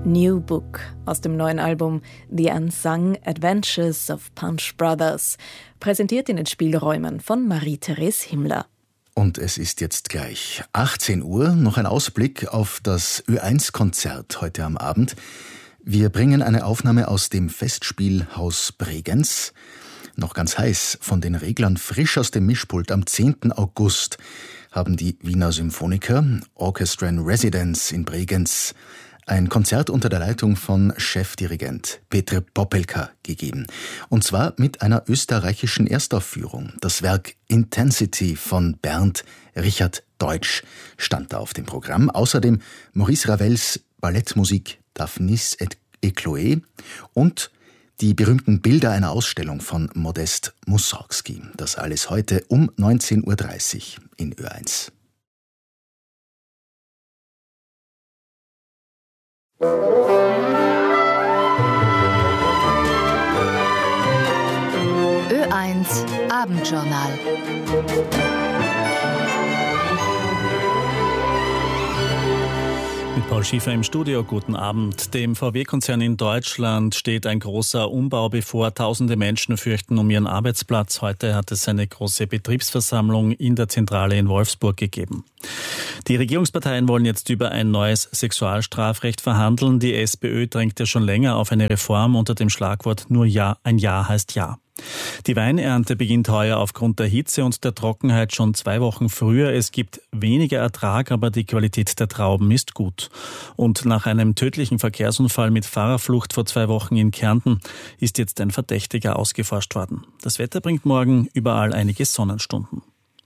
New Book aus dem neuen Album The Unsung Adventures of Punch Brothers, präsentiert in den Spielräumen von Marie-Therese Himmler. Und es ist jetzt gleich 18 Uhr, noch ein Ausblick auf das Ö1-Konzert heute am Abend. Wir bringen eine Aufnahme aus dem Festspielhaus Bregenz. Noch ganz heiß, von den Reglern frisch aus dem Mischpult am 10. August haben die Wiener Symphoniker, Orchestra in Residence in Bregenz, ein Konzert unter der Leitung von Chefdirigent Petr Popelka gegeben. Und zwar mit einer österreichischen Erstaufführung. Das Werk Intensity von Bernd Richard Deutsch stand da auf dem Programm. Außerdem Maurice Ravels Ballettmusik Daphnis et Chloé und die berühmten Bilder einer Ausstellung von Modest Mussorgsky. Das alles heute um 19.30 Uhr in Ö1. Ö1 Abendjournal. Mit Paul Schiefer im Studio, guten Abend. Dem VW-Konzern in Deutschland steht ein großer Umbau bevor. Tausende Menschen fürchten um ihren Arbeitsplatz. Heute hat es eine große Betriebsversammlung in der Zentrale in Wolfsburg gegeben. Die Regierungsparteien wollen jetzt über ein neues Sexualstrafrecht verhandeln. Die SPÖ drängt ja schon länger auf eine Reform unter dem Schlagwort nur Ja, ein Ja heißt Ja. Die Weinernte beginnt heuer aufgrund der Hitze und der Trockenheit schon 2 Wochen früher. Es gibt weniger Ertrag, aber die Qualität der Trauben ist gut. Und nach einem tödlichen Verkehrsunfall mit Fahrerflucht vor 2 Wochen in Kärnten ist jetzt ein Verdächtiger ausgeforscht worden. Das Wetter bringt morgen überall einige Sonnenstunden.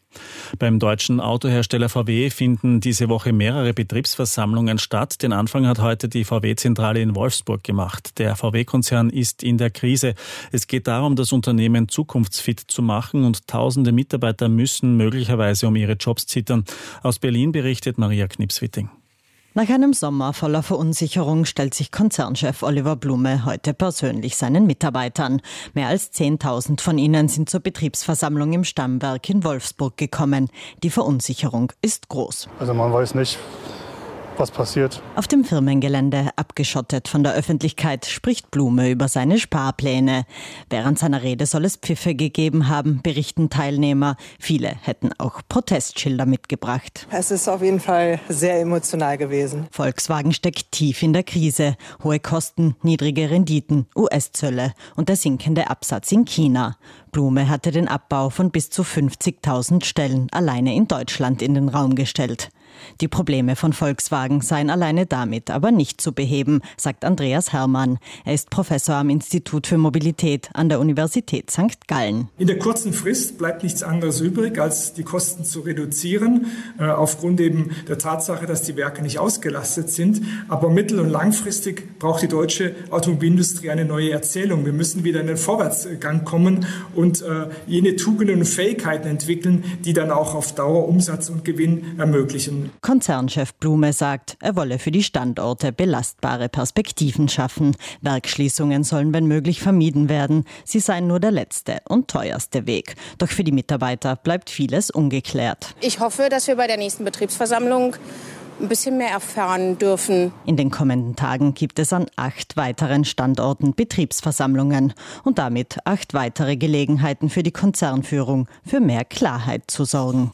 Beim deutschen Autohersteller VW finden diese Woche mehrere Betriebsversammlungen statt. Den Anfang hat heute die VW-Zentrale in Wolfsburg gemacht. Der VW-Konzern ist in der Krise. Es geht darum, das Unternehmen zukunftsfit zu machen und tausende Mitarbeiter müssen möglicherweise um ihre Jobs zittern. Aus Berlin berichtet Maria Knips-Witting. Nach einem Sommer voller Verunsicherung stellt sich Konzernchef Oliver Blume heute persönlich seinen Mitarbeitern. Mehr als 10.000 von ihnen sind zur Betriebsversammlung im Stammwerk in Wolfsburg gekommen. Die Verunsicherung ist groß. Also man weiß nicht, was passiert. Auf dem Firmengelände, abgeschottet von der Öffentlichkeit, spricht Blume über seine Sparpläne. Während seiner Rede soll es Pfiffe gegeben haben, berichten Teilnehmer. Viele hätten auch Protestschilder mitgebracht. Es ist auf jeden Fall sehr emotional gewesen. Volkswagen steckt tief in der Krise. Hohe Kosten, niedrige Renditen, US-Zölle und der sinkende Absatz in China. Blume hatte den Abbau von bis zu 50.000 Stellen alleine in Deutschland in den Raum gestellt. Die Probleme von Volkswagen seien alleine damit aber nicht zu beheben, sagt Andreas Herrmann. Er ist Professor am Institut für Mobilität an der Universität St. Gallen. In der kurzen Frist bleibt nichts anderes übrig, als die Kosten zu reduzieren, aufgrund eben der Tatsache, dass die Werke nicht ausgelastet sind. Aber mittel- und langfristig braucht die deutsche Automobilindustrie eine neue Erzählung. Wir müssen wieder in den Vorwärtsgang kommen und jene Tugenden und Fähigkeiten entwickeln, die dann auch auf Dauer Umsatz und Gewinn ermöglichen. Konzernchef Blume sagt, er wolle für die Standorte belastbare Perspektiven schaffen. Werksschließungen sollen wenn möglich vermieden werden. Sie seien nur der letzte und teuerste Weg. Doch für die Mitarbeiter bleibt vieles ungeklärt. Ich hoffe, dass wir bei der nächsten Betriebsversammlung ein bisschen mehr erfahren dürfen. In den kommenden Tagen gibt es an 8 weiteren Standorten Betriebsversammlungen und damit 8 weitere Gelegenheiten für die Konzernführung, für mehr Klarheit zu sorgen.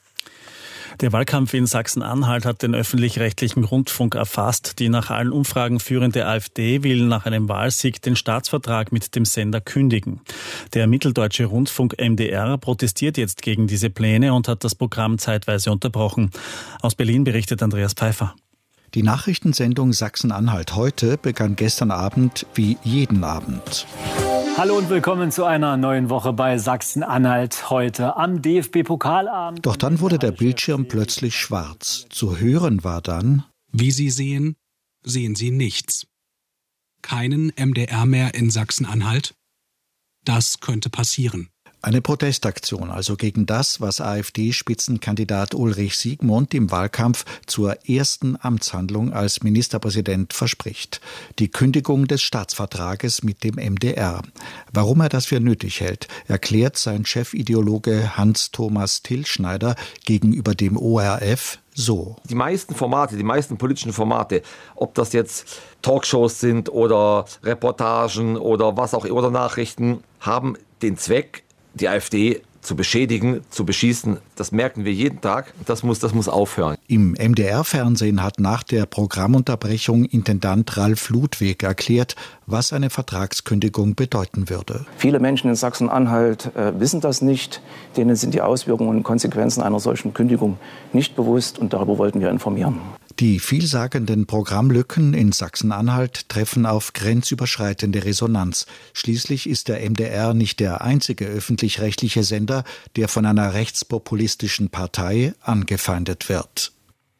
Der Wahlkampf in Sachsen-Anhalt hat den öffentlich-rechtlichen Rundfunk erfasst. Die nach allen Umfragen führende AfD will nach einem Wahlsieg den Staatsvertrag mit dem Sender kündigen. Der mitteldeutsche Rundfunk MDR protestiert jetzt gegen diese Pläne und hat das Programm zeitweise unterbrochen. Aus Berlin berichtet Andreas Pfeiffer. Die Nachrichtensendung Sachsen-Anhalt heute begann gestern Abend wie jeden Abend. Hallo und willkommen zu einer neuen Woche bei Sachsen-Anhalt heute am DFB-Pokalabend. Doch dann wurde der Bildschirm plötzlich schwarz. Zu hören war dann: Wie Sie sehen, sehen Sie nichts. Keinen MDR mehr in Sachsen-Anhalt? Das könnte passieren. Eine Protestaktion also gegen das, was AfD-Spitzenkandidat Ulrich Siegmund im Wahlkampf zur ersten Amtshandlung als Ministerpräsident verspricht. Die Kündigung des Staatsvertrages mit dem MDR. Warum er das für nötig hält, erklärt sein Chefideologe Hans-Thomas Tillschneider gegenüber dem ORF so. Die meisten politischen Formate, ob das jetzt Talkshows sind oder Reportagen oder was auch immer, oder Nachrichten, haben den Zweck, die AfD zu beschädigen, zu beschießen. Das merken wir jeden Tag. Das muss aufhören. Im MDR-Fernsehen hat nach der Programmunterbrechung Intendant Ralf Ludwig erklärt, was eine Vertragskündigung bedeuten würde. Viele Menschen in Sachsen-Anhalt wissen das nicht. Denen sind die Auswirkungen und Konsequenzen einer solchen Kündigung nicht bewusst und darüber wollten wir informieren. Die vielsagenden Programmlücken in Sachsen-Anhalt treffen auf grenzüberschreitende Resonanz. Schließlich ist der MDR nicht der einzige öffentlich-rechtliche Sender, der von einer rechtspopulistischen Partei angefeindet wird.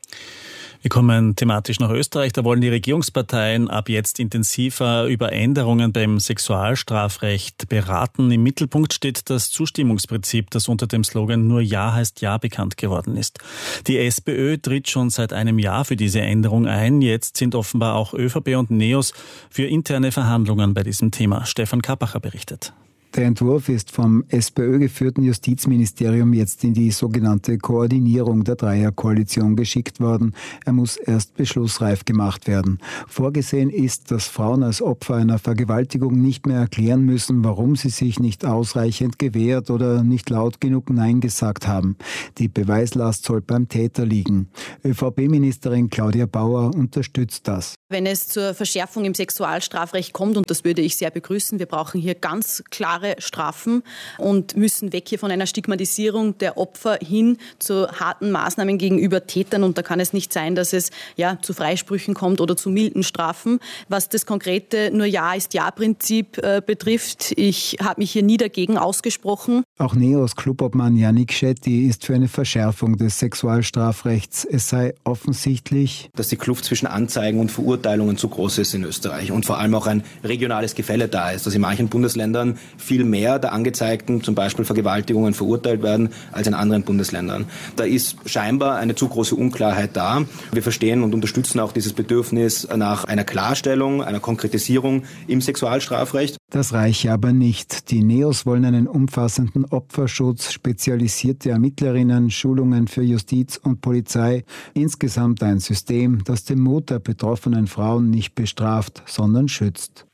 Wir kommen thematisch nach Österreich. Da wollen die Regierungsparteien ab jetzt intensiver über Änderungen beim Sexualstrafrecht beraten. Im Mittelpunkt steht das Zustimmungsprinzip, das unter dem Slogan "Nur Ja heißt Ja" bekannt geworden ist. Die SPÖ tritt schon seit einem Jahr für diese Änderung ein. Jetzt sind offenbar auch ÖVP und NEOS für interne Verhandlungen bei diesem Thema. Stefan Kappacher berichtet. Der Entwurf ist vom SPÖ-geführten Justizministerium jetzt in die sogenannte Koordinierung der Dreierkoalition geschickt worden. Er muss erst beschlussreif gemacht werden. Vorgesehen ist, dass Frauen als Opfer einer Vergewaltigung nicht mehr erklären müssen, warum sie sich nicht ausreichend gewehrt oder nicht laut genug Nein gesagt haben. Die Beweislast soll beim Täter liegen. ÖVP-Ministerin Claudia Bauer unterstützt das. Wenn es zur Verschärfung im Sexualstrafrecht kommt, und das würde ich sehr begrüßen, wir brauchen hier ganz klare Strafen und müssen weg hier von einer Stigmatisierung der Opfer hin zu harten Maßnahmen gegenüber Tätern. Und da kann es nicht sein, dass es zu Freisprüchen kommt oder zu milden Strafen. Was das konkrete "Nur Ja ist Ja"-Prinzip betrifft, ich habe mich hier nie dagegen ausgesprochen. Auch NEOS Clubobmann Yannick Shetty ist für eine Verschärfung des Sexualstrafrechts. Es sei offensichtlich, dass die Kluft zwischen Anzeigen und Verurteilungen zu groß ist in Österreich und vor allem auch ein regionales Gefälle da ist, dass in manchen Bundesländern viel mehr der Angezeigten, zum Beispiel Vergewaltigungen, verurteilt werden als in anderen Bundesländern. Da ist scheinbar eine zu große Unklarheit da. Wir verstehen und unterstützen auch dieses Bedürfnis nach einer Klarstellung, einer Konkretisierung im Sexualstrafrecht. Das reiche aber nicht. Die NEOS wollen einen umfassenden Opferschutz, spezialisierte Ermittlerinnen, Schulungen für Justiz und Polizei. Insgesamt ein System, das den Mut der betroffenen Frauen nicht bestraft, sondern schützt.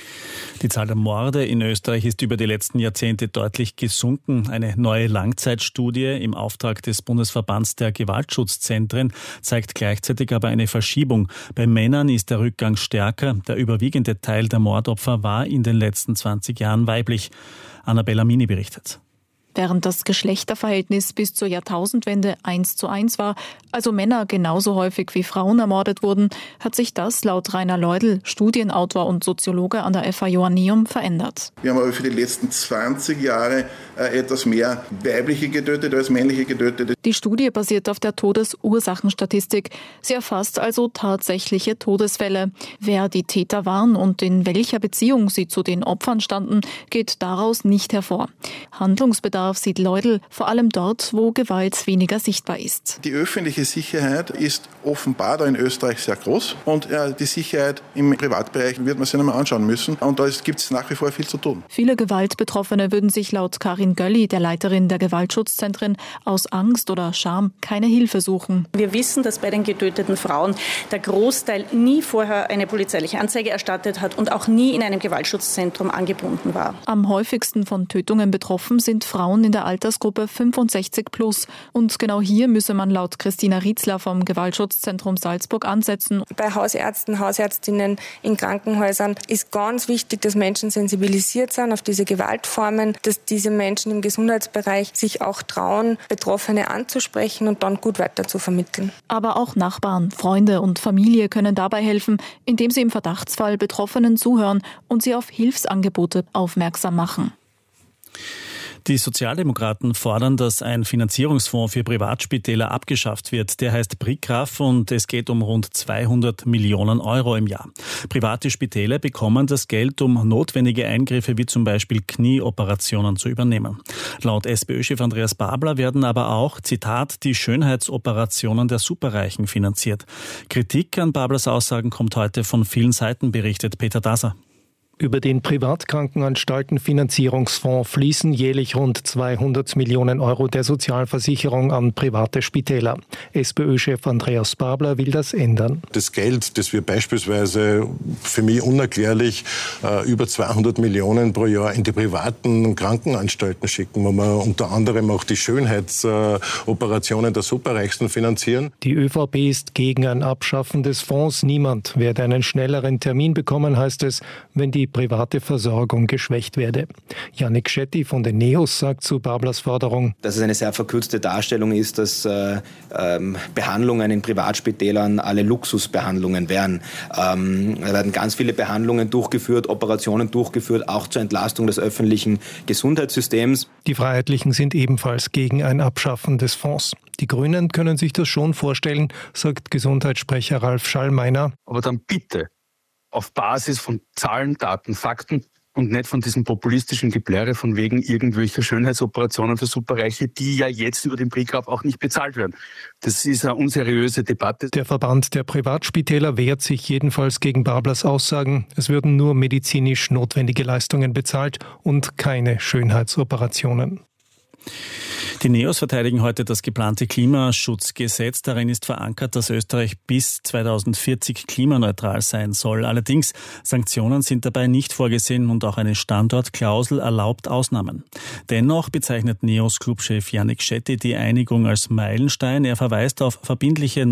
Die Zahl der Morde in Österreich ist über die letzten Jahrzehnte deutlich gesunken. Eine neue Langzeitstudie im Auftrag des Bundesverbands der Gewaltschutzzentren zeigt gleichzeitig aber eine Verschiebung. Bei Männern ist der Rückgang stärker. Der überwiegende Teil der Mordopfer war in den letzten 20 Jahren weiblich. Annabella Mini berichtet. Während das Geschlechterverhältnis bis zur Jahrtausendwende 1:1 war, also Männer genauso häufig wie Frauen ermordet wurden, hat sich das laut Rainer Leudl, Studienautor und Soziologe an der FH Joanneum, verändert. Wir haben aber für die letzten 20 Jahre etwas mehr weibliche getötet als männliche Getötete. Die Studie basiert auf der Todesursachenstatistik. Sie erfasst also tatsächliche Todesfälle. Wer die Täter waren und in welcher Beziehung sie zu den Opfern standen, geht daraus nicht hervor. Handlungsbedarf sieht Leudl vor allem dort, wo Gewalt weniger sichtbar ist. Die öffentliche Sicherheit ist offenbar da in Österreich sehr groß und die Sicherheit im Privatbereich wird man sich einmal anschauen müssen und da gibt es nach wie vor viel zu tun. Viele Gewaltbetroffene würden sich laut Karin Gölli, der Leiterin der Gewaltschutzzentren, aus Angst oder Scham keine Hilfe suchen. Wir wissen, dass bei den getöteten Frauen der Großteil nie vorher eine polizeiliche Anzeige erstattet hat und auch nie in einem Gewaltschutzzentrum angebunden war. Am häufigsten von Tötungen betroffen sind Frauen in der Altersgruppe 65+. Und genau hier müsse man laut Christina Rietzler vom Gewaltschutzzentrum Salzburg ansetzen. Bei Hausärzten, Hausärztinnen in Krankenhäusern ist ganz wichtig, dass Menschen sensibilisiert sind auf diese Gewaltformen, dass diese Menschen im Gesundheitsbereich sich auch trauen, Betroffene anzusprechen und dann gut weiter zu vermitteln. Aber auch Nachbarn, Freunde und Familie können dabei helfen, indem sie im Verdachtsfall Betroffenen zuhören und sie auf Hilfsangebote aufmerksam machen. Die Sozialdemokraten fordern, dass ein Finanzierungsfonds für Privatspitäler abgeschafft wird. Der heißt BRICRAF und es geht um rund 200 Millionen Euro im Jahr. Private Spitäler bekommen das Geld, um notwendige Eingriffe wie zum Beispiel Knieoperationen zu übernehmen. Laut SPÖ-Chef Andreas Babler werden aber auch, Zitat, die Schönheitsoperationen der Superreichen finanziert. Kritik an Bablers Aussagen kommt heute von vielen Seiten, berichtet Peter Daser. Über den Privatkrankenanstalten-Finanzierungsfonds fließen jährlich rund 200 Millionen Euro der Sozialversicherung an private Spitäler. SPÖ-Chef Andreas Babler will das ändern. Das Geld, das wir beispielsweise, für mich unerklärlich, über 200 Millionen pro Jahr in die privaten Krankenanstalten schicken, wo wir unter anderem auch die Schönheitsoperationen der Superreichsten finanzieren. Die ÖVP ist gegen ein Abschaffen des Fonds. Niemand werde einen schnelleren Termin bekommen, heißt es, wenn die private Versorgung geschwächt werde. Yannick Schetti von den NEOS sagt zu Bablers Forderung, dass es eine sehr verkürzte Darstellung ist, dass Behandlungen in Privatspitälern alle Luxusbehandlungen wären. Da werden ganz viele Behandlungen durchgeführt, Operationen durchgeführt, auch zur Entlastung des öffentlichen Gesundheitssystems. Die Freiheitlichen sind ebenfalls gegen ein Abschaffen des Fonds. Die Grünen können sich das schon vorstellen, sagt Gesundheitssprecher Ralf Schallmeiner. Aber dann bitte auf Basis von Zahlen, Daten, Fakten und nicht von diesem populistischen Geblärre von wegen irgendwelcher Schönheitsoperationen für Superreiche, die ja jetzt über den BRICRAF auch nicht bezahlt werden. Das ist eine unseriöse Debatte. Der Verband der Privatspitäler wehrt sich jedenfalls gegen Bablers Aussagen. Es würden nur medizinisch notwendige Leistungen bezahlt und keine Schönheitsoperationen. Die NEOS verteidigen heute das geplante Klimaschutzgesetz. Darin ist verankert, dass Österreich bis 2040 klimaneutral sein soll. Allerdings, Sanktionen sind dabei nicht vorgesehen und auch eine Standortklausel erlaubt Ausnahmen. Dennoch bezeichnet NEOS-Clubchef Yannick Schetti die Einigung als Meilenstein. Er verweist auf verbindliche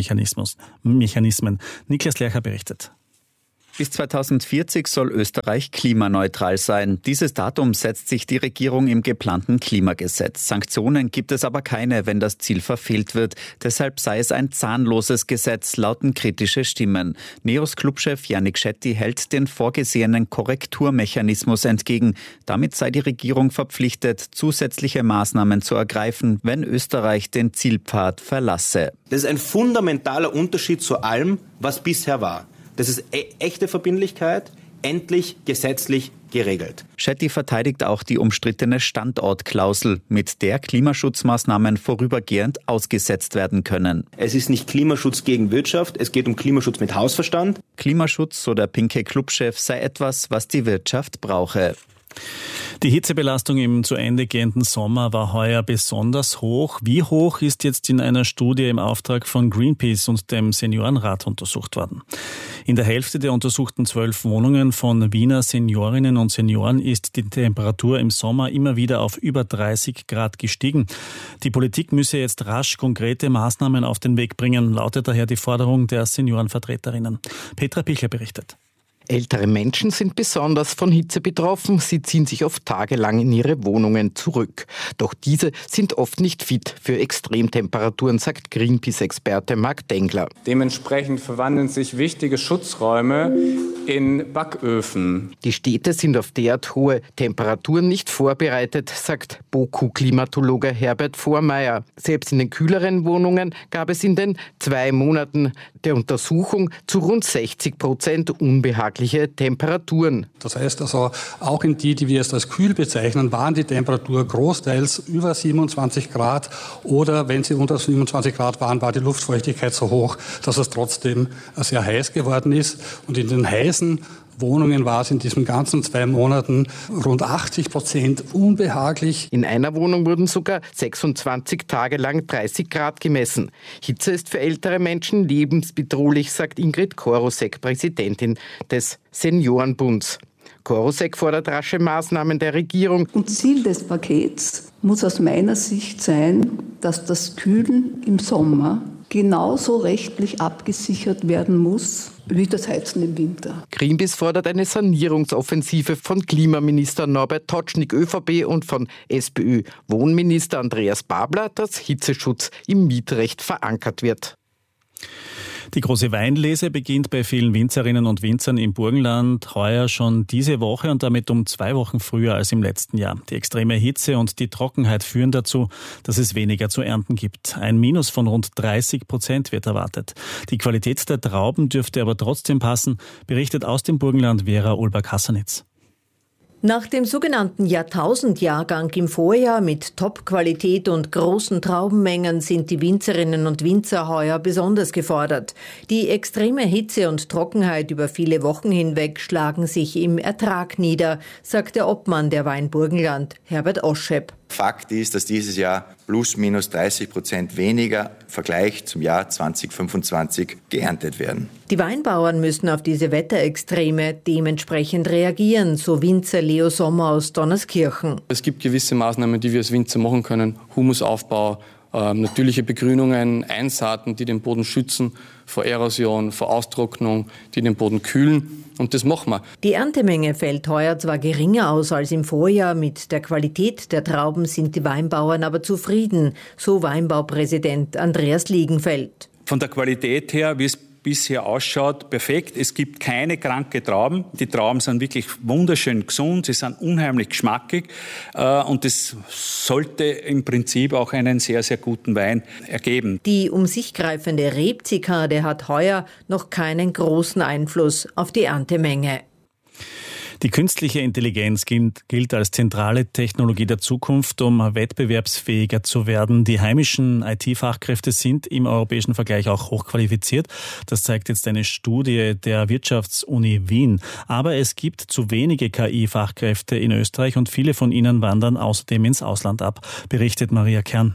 Notfallmechanismen. Niklas Lercher berichtet. Bis 2040 soll Österreich klimaneutral sein. Dieses Datum setzt sich die Regierung im geplanten Klimagesetz. Sanktionen gibt es aber keine, wenn das Ziel verfehlt wird. Deshalb sei es ein zahnloses Gesetz, lauten kritische Stimmen. NEOS-Clubchef Yannick Schetti hält den vorgesehenen Korrekturmechanismus entgegen. Damit sei die Regierung verpflichtet, zusätzliche Maßnahmen zu ergreifen, wenn Österreich den Zielpfad verlasse. Das ist ein fundamentaler Unterschied zu allem, was bisher war. Das ist echte Verbindlichkeit, endlich gesetzlich geregelt. Schetti verteidigt auch die umstrittene Standortklausel, mit der Klimaschutzmaßnahmen vorübergehend ausgesetzt werden können. Es ist nicht Klimaschutz gegen Wirtschaft, es geht um Klimaschutz mit Hausverstand. Klimaschutz, so der pinke Clubchef, sei etwas, was die Wirtschaft brauche. Die Hitzebelastung im zu Ende gehenden Sommer war heuer besonders hoch. Wie hoch ist jetzt in einer Studie im Auftrag von Greenpeace und dem Seniorenrat untersucht worden? In der Hälfte der untersuchten 12 Wohnungen von Wiener Seniorinnen und Senioren ist die Temperatur im Sommer immer wieder auf über 30 Grad gestiegen. Die Politik müsse jetzt rasch konkrete Maßnahmen auf den Weg bringen, lautet daher die Forderung der Seniorenvertreterinnen. Petra Pichler berichtet. Ältere Menschen sind besonders von Hitze betroffen. Sie ziehen sich oft tagelang in ihre Wohnungen zurück. Doch diese sind oft nicht fit für Extremtemperaturen, sagt Greenpeace-Experte Marc Dengler. Dementsprechend verwandeln sich wichtige Schutzräume in Backöfen. Die Städte sind auf derart hohe Temperaturen nicht vorbereitet, sagt BOKU-Klimatologe Herbert Vormeier. Selbst in den kühleren Wohnungen gab es in den 2 Monaten der Untersuchung zu rund 60% unbehagliche Temperaturen. Das heißt also, auch in die wir jetzt als kühl bezeichnen, waren die Temperaturen großteils über 27 Grad oder wenn sie unter 27 Grad waren, war die Luftfeuchtigkeit so hoch, dass es trotzdem sehr heiß geworden ist. Und in den heißen Wohnungen war es in diesen ganzen 2 Monaten rund 80% unbehaglich. In einer Wohnung wurden sogar 26 Tage lang 30 Grad gemessen. Hitze ist für ältere Menschen lebensbedrohlich, sagt Ingrid Korosek, Präsidentin des Seniorenbunds. Korosek fordert rasche Maßnahmen der Regierung. Und Ziel des Pakets muss aus meiner Sicht sein, dass das Kühlen im Sommer genauso rechtlich abgesichert werden muss wie das Heizen im Winter. Greenpeace fordert eine Sanierungsoffensive von Klimaminister Norbert Totschnig ÖVP und von SPÖ-Wohnminister Andreas Babler, dass Hitzeschutz im Mietrecht verankert wird. Die große Weinlese beginnt bei vielen Winzerinnen und Winzern im Burgenland heuer schon diese Woche und damit um 2 Wochen früher als im letzten Jahr. Die extreme Hitze und die Trockenheit führen dazu, dass es weniger zu ernten gibt. Ein Minus von rund 30% wird erwartet. Die Qualität der Trauben dürfte aber trotzdem passen, berichtet aus dem Burgenland Vera Ulberg-Hassanitz. Nach dem sogenannten Jahrtausendjahrgang im Vorjahr mit Top-Qualität und großen Traubenmengen sind die Winzerinnen und Winzer heuer besonders gefordert. Die extreme Hitze und Trockenheit über viele Wochen hinweg schlagen sich im Ertrag nieder, sagt der Obmann der Weinburgenland, Herbert Oschep. Fakt ist, dass dieses Jahr plus minus 30% weniger im Vergleich zum Jahr 2025 geerntet werden. Die Weinbauern müssen auf diese Wetterextreme dementsprechend reagieren, so Winzer Leo Sommer aus Donnerskirchen. Es gibt gewisse Maßnahmen, die wir als Winzer machen können. Humusaufbau, natürliche Begrünungen, Einsaaten, die den Boden schützen vor Erosion, vor Austrocknung, die den Boden kühlen. Und das machen wir. Die Erntemenge fällt heuer zwar geringer aus als im Vorjahr, mit der Qualität der Trauben sind die Weinbauern aber zufrieden, so Weinbaupräsident Andreas Liegenfeld. Von der Qualität her, wie es bisher ausschaut, perfekt. Es gibt keine kranke Trauben. Die Trauben sind wirklich wunderschön gesund, sie sind unheimlich geschmackig und es sollte im Prinzip auch einen sehr, sehr guten Wein ergeben. Die um sich greifende Rebzikade hat heuer noch keinen großen Einfluss auf die Erntemenge. Die künstliche Intelligenz gilt als zentrale Technologie der Zukunft, um wettbewerbsfähiger zu werden. Die heimischen IT-Fachkräfte sind im europäischen Vergleich auch hochqualifiziert. Das zeigt jetzt eine Studie der Wirtschaftsuni Wien. Aber es gibt zu wenige KI-Fachkräfte in Österreich und viele von ihnen wandern außerdem ins Ausland ab, berichtet Maria Kern.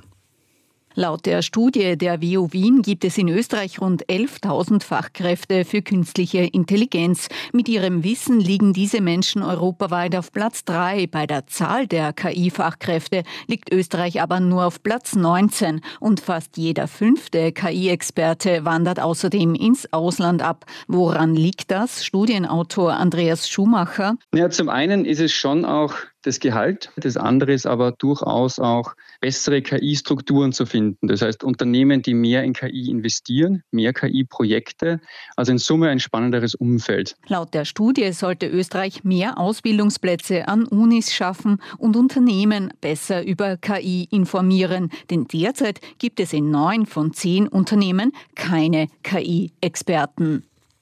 Laut der Studie der WU Wien gibt es in Österreich rund 11.000 Fachkräfte für künstliche Intelligenz. Mit ihrem Wissen liegen diese Menschen europaweit auf Platz 3. Bei der Zahl der KI-Fachkräfte liegt Österreich aber nur auf Platz 19. Und fast jeder 5. KI-Experte wandert außerdem ins Ausland ab. Woran liegt das? Studienautor Andreas Schumacher. Ja, zum einen ist es schon auch das Gehalt. Das andere ist aber durchaus auch bessere KI-Strukturen zu finden. Das heißt, Unternehmen, die mehr in KI investieren, mehr KI-Projekte, also in Summe ein spannenderes Umfeld. Laut der Studie sollte Österreich mehr Ausbildungsplätze an Unis schaffen und Unternehmen besser über KI informieren. Denn derzeit gibt es in 9 von 10 Unternehmen keine KI-Experten.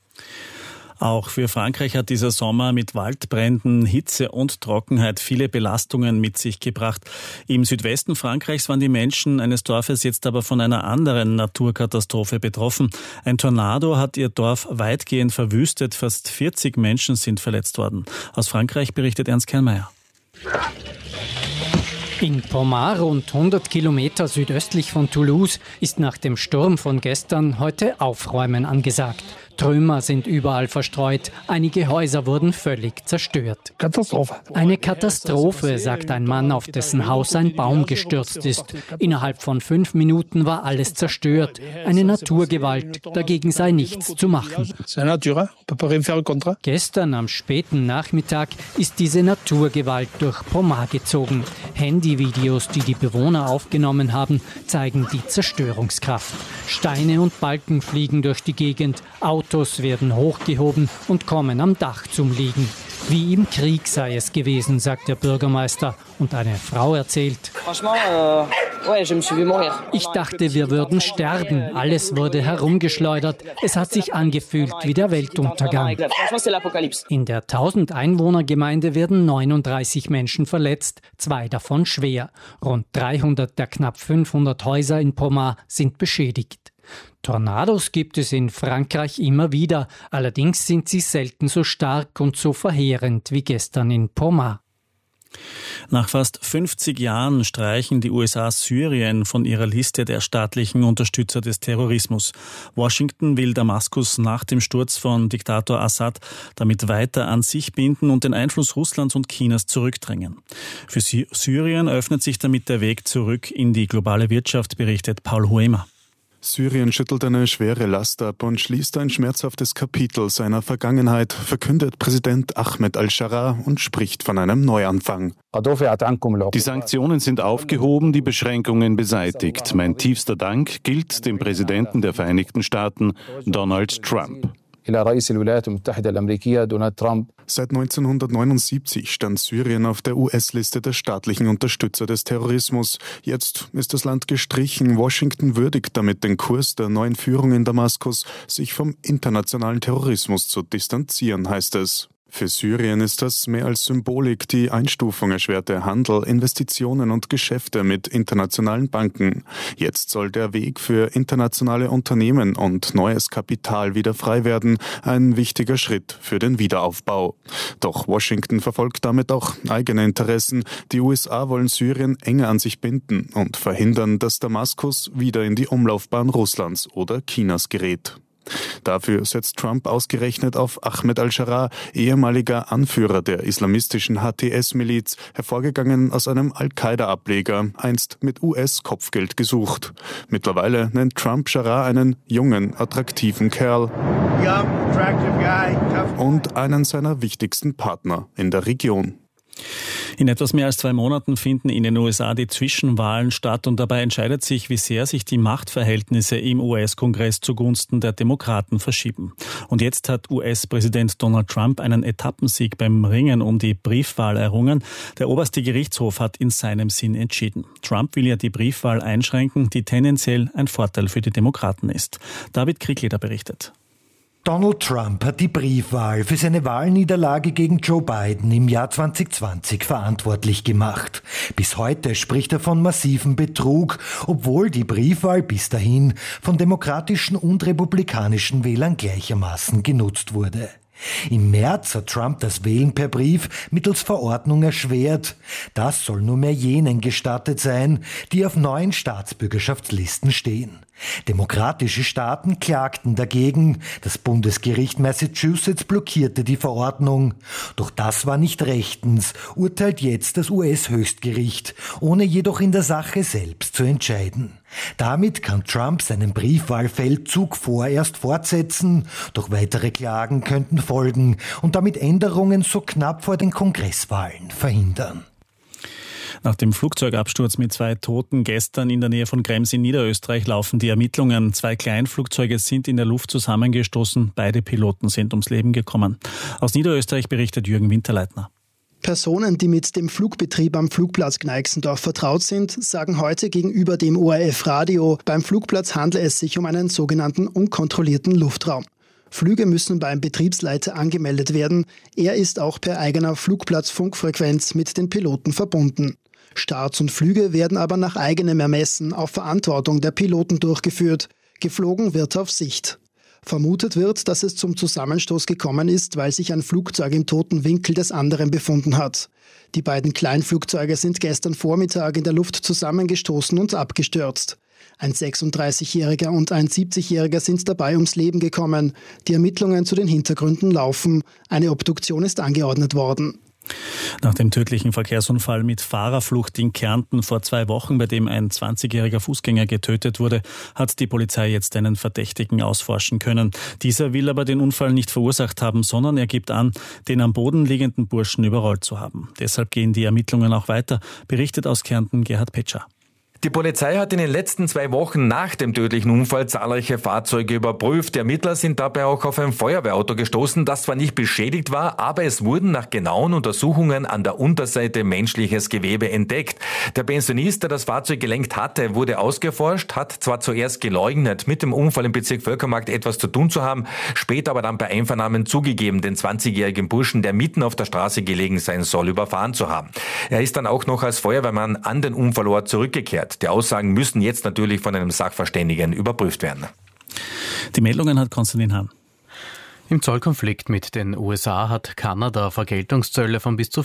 Auch für Frankreich hat dieser Sommer mit Waldbränden, Hitze und Trockenheit viele Belastungen mit sich gebracht. Im Südwesten Frankreichs waren die Menschen eines Dorfes jetzt aber von einer anderen Naturkatastrophe betroffen. Ein Tornado hat ihr Dorf weitgehend verwüstet. Fast 40 Menschen sind verletzt worden. Aus Frankreich berichtet Ernst Kernmeier. In Pommard, rund 100 Kilometer südöstlich von Toulouse, ist nach dem Sturm von gestern heute Aufräumen angesagt. Trümmer sind überall verstreut. Einige Häuser wurden völlig zerstört. Katastrophe. Eine Katastrophe, sagt ein Mann, auf dessen Haus ein Baum gestürzt ist. Innerhalb von 5 Minuten war alles zerstört. Eine Naturgewalt. Dagegen sei nichts zu machen. Gestern am späten Nachmittag ist diese Naturgewalt durch Pommard gezogen. Handyvideos, die die Bewohner aufgenommen haben, zeigen die Zerstörungskraft. Steine und Balken fliegen durch die Gegend. Autos werden hochgehoben und kommen am Dach zum Liegen. Wie im Krieg sei es gewesen, sagt der Bürgermeister. Und eine Frau erzählt: Ich dachte, wir würden sterben. Alles wurde herumgeschleudert. Es hat sich angefühlt wie der Weltuntergang. In der 1000-Einwohner-Gemeinde werden 39 Menschen verletzt, 2 davon schwer. Rund 300 der knapp 500 Häuser in Pommard sind beschädigt. Tornados gibt es in Frankreich immer wieder, allerdings sind sie selten so stark und so verheerend wie gestern in Pommard. Nach fast 50 Jahren streichen die USA Syrien von ihrer Liste der staatlichen Unterstützer des Terrorismus. Washington will Damaskus nach dem Sturz von Diktator Assad damit weiter an sich binden und den Einfluss Russlands und Chinas zurückdrängen. Für Syrien öffnet sich damit der Weg zurück in die globale Wirtschaft, berichtet Paul Huemer. Syrien schüttelt eine schwere Last ab und schließt ein schmerzhaftes Kapitel seiner Vergangenheit, verkündet Präsident Ahmed al-Sharaa und spricht von einem Neuanfang. Die Sanktionen sind aufgehoben, die Beschränkungen beseitigt. Mein tiefster Dank gilt dem Präsidenten der Vereinigten Staaten, Donald Trump. Seit 1979 stand Syrien auf der US-Liste der staatlichen Unterstützer des Terrorismus. Jetzt ist das Land gestrichen. Washington würdigt damit den Kurs der neuen Führung in Damaskus, sich vom internationalen Terrorismus zu distanzieren, heißt es. Für Syrien ist das mehr als Symbolik. Die Einstufung erschwerte Handel, Investitionen und Geschäfte mit internationalen Banken. Jetzt soll der Weg für internationale Unternehmen und neues Kapital wieder frei werden. Ein wichtiger Schritt für den Wiederaufbau. Doch Washington verfolgt damit auch eigene Interessen. Die USA wollen Syrien enger an sich binden und verhindern, dass Damaskus wieder in die Umlaufbahn Russlands oder Chinas gerät. Dafür setzt Trump ausgerechnet auf Ahmed al-Sharaa, ehemaliger Anführer der islamistischen HTS-Miliz, hervorgegangen aus einem Al-Qaida-Ableger, einst mit US-Kopfgeld gesucht. Mittlerweile nennt Trump Sharaa einen jungen, attraktiven Kerl und einen seiner wichtigsten Partner in der Region. In etwas mehr als 2 Monaten finden in den USA die Zwischenwahlen statt und dabei entscheidet sich, wie sehr sich die Machtverhältnisse im US-Kongress zugunsten der Demokraten verschieben. Und jetzt hat US-Präsident Donald Trump einen Etappensieg beim Ringen um die Briefwahl errungen. Der oberste Gerichtshof hat in seinem Sinn entschieden. Trump will ja die Briefwahl einschränken, die tendenziell ein Vorteil für die Demokraten ist. David Kriegleder berichtet. Donald Trump hat die Briefwahl für seine Wahlniederlage gegen Joe Biden im Jahr 2020 verantwortlich gemacht. Bis heute spricht er von massivem Betrug, obwohl die Briefwahl bis dahin von demokratischen und republikanischen Wählern gleichermaßen genutzt wurde. Im März hat Trump das Wählen per Brief mittels Verordnung erschwert. Das soll nur mehr jenen gestattet sein, die auf neuen Staatsbürgerschaftslisten stehen. Demokratische Staaten klagten dagegen. Das Bundesgericht Massachusetts blockierte die Verordnung. Doch das war nicht rechtens, urteilt jetzt das US-Höchstgericht, ohne jedoch in der Sache selbst zu entscheiden. Damit kann Trump seinen Briefwahlfeldzug vorerst fortsetzen, doch weitere Klagen könnten folgen und damit Änderungen so knapp vor den Kongresswahlen verhindern. Nach dem Flugzeugabsturz mit 2 Toten gestern in der Nähe von Krems in Niederösterreich laufen die Ermittlungen. 2 Kleinflugzeuge sind in der Luft zusammengestoßen. Beide Piloten sind ums Leben gekommen. Aus Niederösterreich berichtet Jürgen Winterleitner. Personen, die mit dem Flugbetrieb am Flugplatz Gneixendorf vertraut sind, sagen heute gegenüber dem ORF-Radio, beim Flugplatz handle es sich um einen sogenannten unkontrollierten Luftraum. Flüge müssen beim Betriebsleiter angemeldet werden. Er ist auch per eigener Flugplatzfunkfrequenz mit den Piloten verbunden. Starts und Flüge werden aber nach eigenem Ermessen auf Verantwortung der Piloten durchgeführt. Geflogen wird auf Sicht. Vermutet wird, dass es zum Zusammenstoß gekommen ist, weil sich ein Flugzeug im toten Winkel des anderen befunden hat. Die beiden Kleinflugzeuge sind gestern Vormittag in der Luft zusammengestoßen und abgestürzt. Ein 36-Jähriger und ein 70-Jähriger sind dabei ums Leben gekommen. Die Ermittlungen zu den Hintergründen laufen. Eine Obduktion ist angeordnet worden. Nach dem tödlichen Verkehrsunfall mit Fahrerflucht in Kärnten vor 2 Wochen, bei dem ein 20-jähriger Fußgänger getötet wurde, hat die Polizei jetzt einen Verdächtigen ausforschen können. Dieser will aber den Unfall nicht verursacht haben, sondern er gibt an, den am Boden liegenden Burschen überrollt zu haben. Deshalb gehen die Ermittlungen auch weiter, berichtet aus Kärnten Gerhard Petscher. Die Polizei hat in den letzten 2 Wochen nach dem tödlichen Unfall zahlreiche Fahrzeuge überprüft. Die Ermittler sind dabei auch auf ein Feuerwehrauto gestoßen, das zwar nicht beschädigt war, aber es wurden nach genauen Untersuchungen an der Unterseite menschliches Gewebe entdeckt. Der Pensionist, der das Fahrzeug gelenkt hatte, wurde ausgeforscht, hat zwar zuerst geleugnet, mit dem Unfall im Bezirk Völkermarkt etwas zu tun zu haben, später aber dann bei Einvernahmen zugegeben, den 20-jährigen Burschen, der mitten auf der Straße gelegen sein soll, überfahren zu haben. Er ist dann auch noch als Feuerwehrmann an den Unfallort zurückgekehrt. Die Aussagen müssen jetzt natürlich von einem Sachverständigen überprüft werden. Die Meldungen hat Konstantin Hahn. Im Zollkonflikt mit den USA hat Kanada Vergeltungszölle von bis zu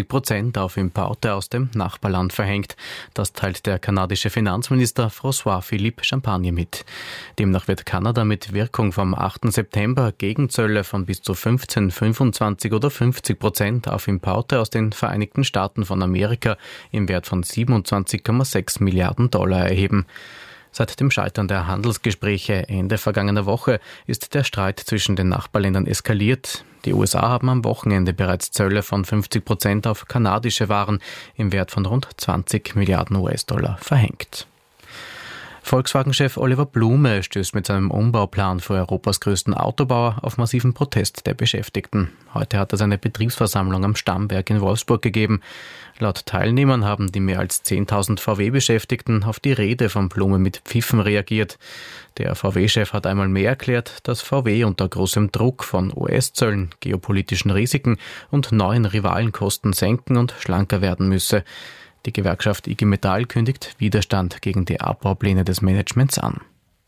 50% auf Importe aus dem Nachbarland verhängt. Das teilt der kanadische Finanzminister François-Philippe Champagne mit. Demnach wird Kanada mit Wirkung vom 8. September Gegenzölle von bis zu 15, 25 oder 50% auf Importe aus den Vereinigten Staaten von Amerika im Wert von $27,6 Milliarden erheben. Seit dem Scheitern der Handelsgespräche Ende vergangener Woche ist der Streit zwischen den Nachbarländern eskaliert. Die USA haben am Wochenende bereits Zölle von 50% auf kanadische Waren im Wert von rund 20 Milliarden US-Dollar verhängt. Volkswagen-Chef Oliver Blume stößt mit seinem Umbauplan für Europas größten Autobauer auf massiven Protest der Beschäftigten. Heute hat er seine Betriebsversammlung am Stammwerk in Wolfsburg gegeben. Laut Teilnehmern haben die mehr als 10.000 VW-Beschäftigten auf die Rede von Blume mit Pfiffen reagiert. Der VW-Chef hat einmal mehr erklärt, dass VW unter großem Druck von US-Zöllen, geopolitischen Risiken und neuen Rivalenkosten senken und schlanker werden müsse. Die Gewerkschaft IG Metall kündigt Widerstand gegen die Abbaupläne des Managements an.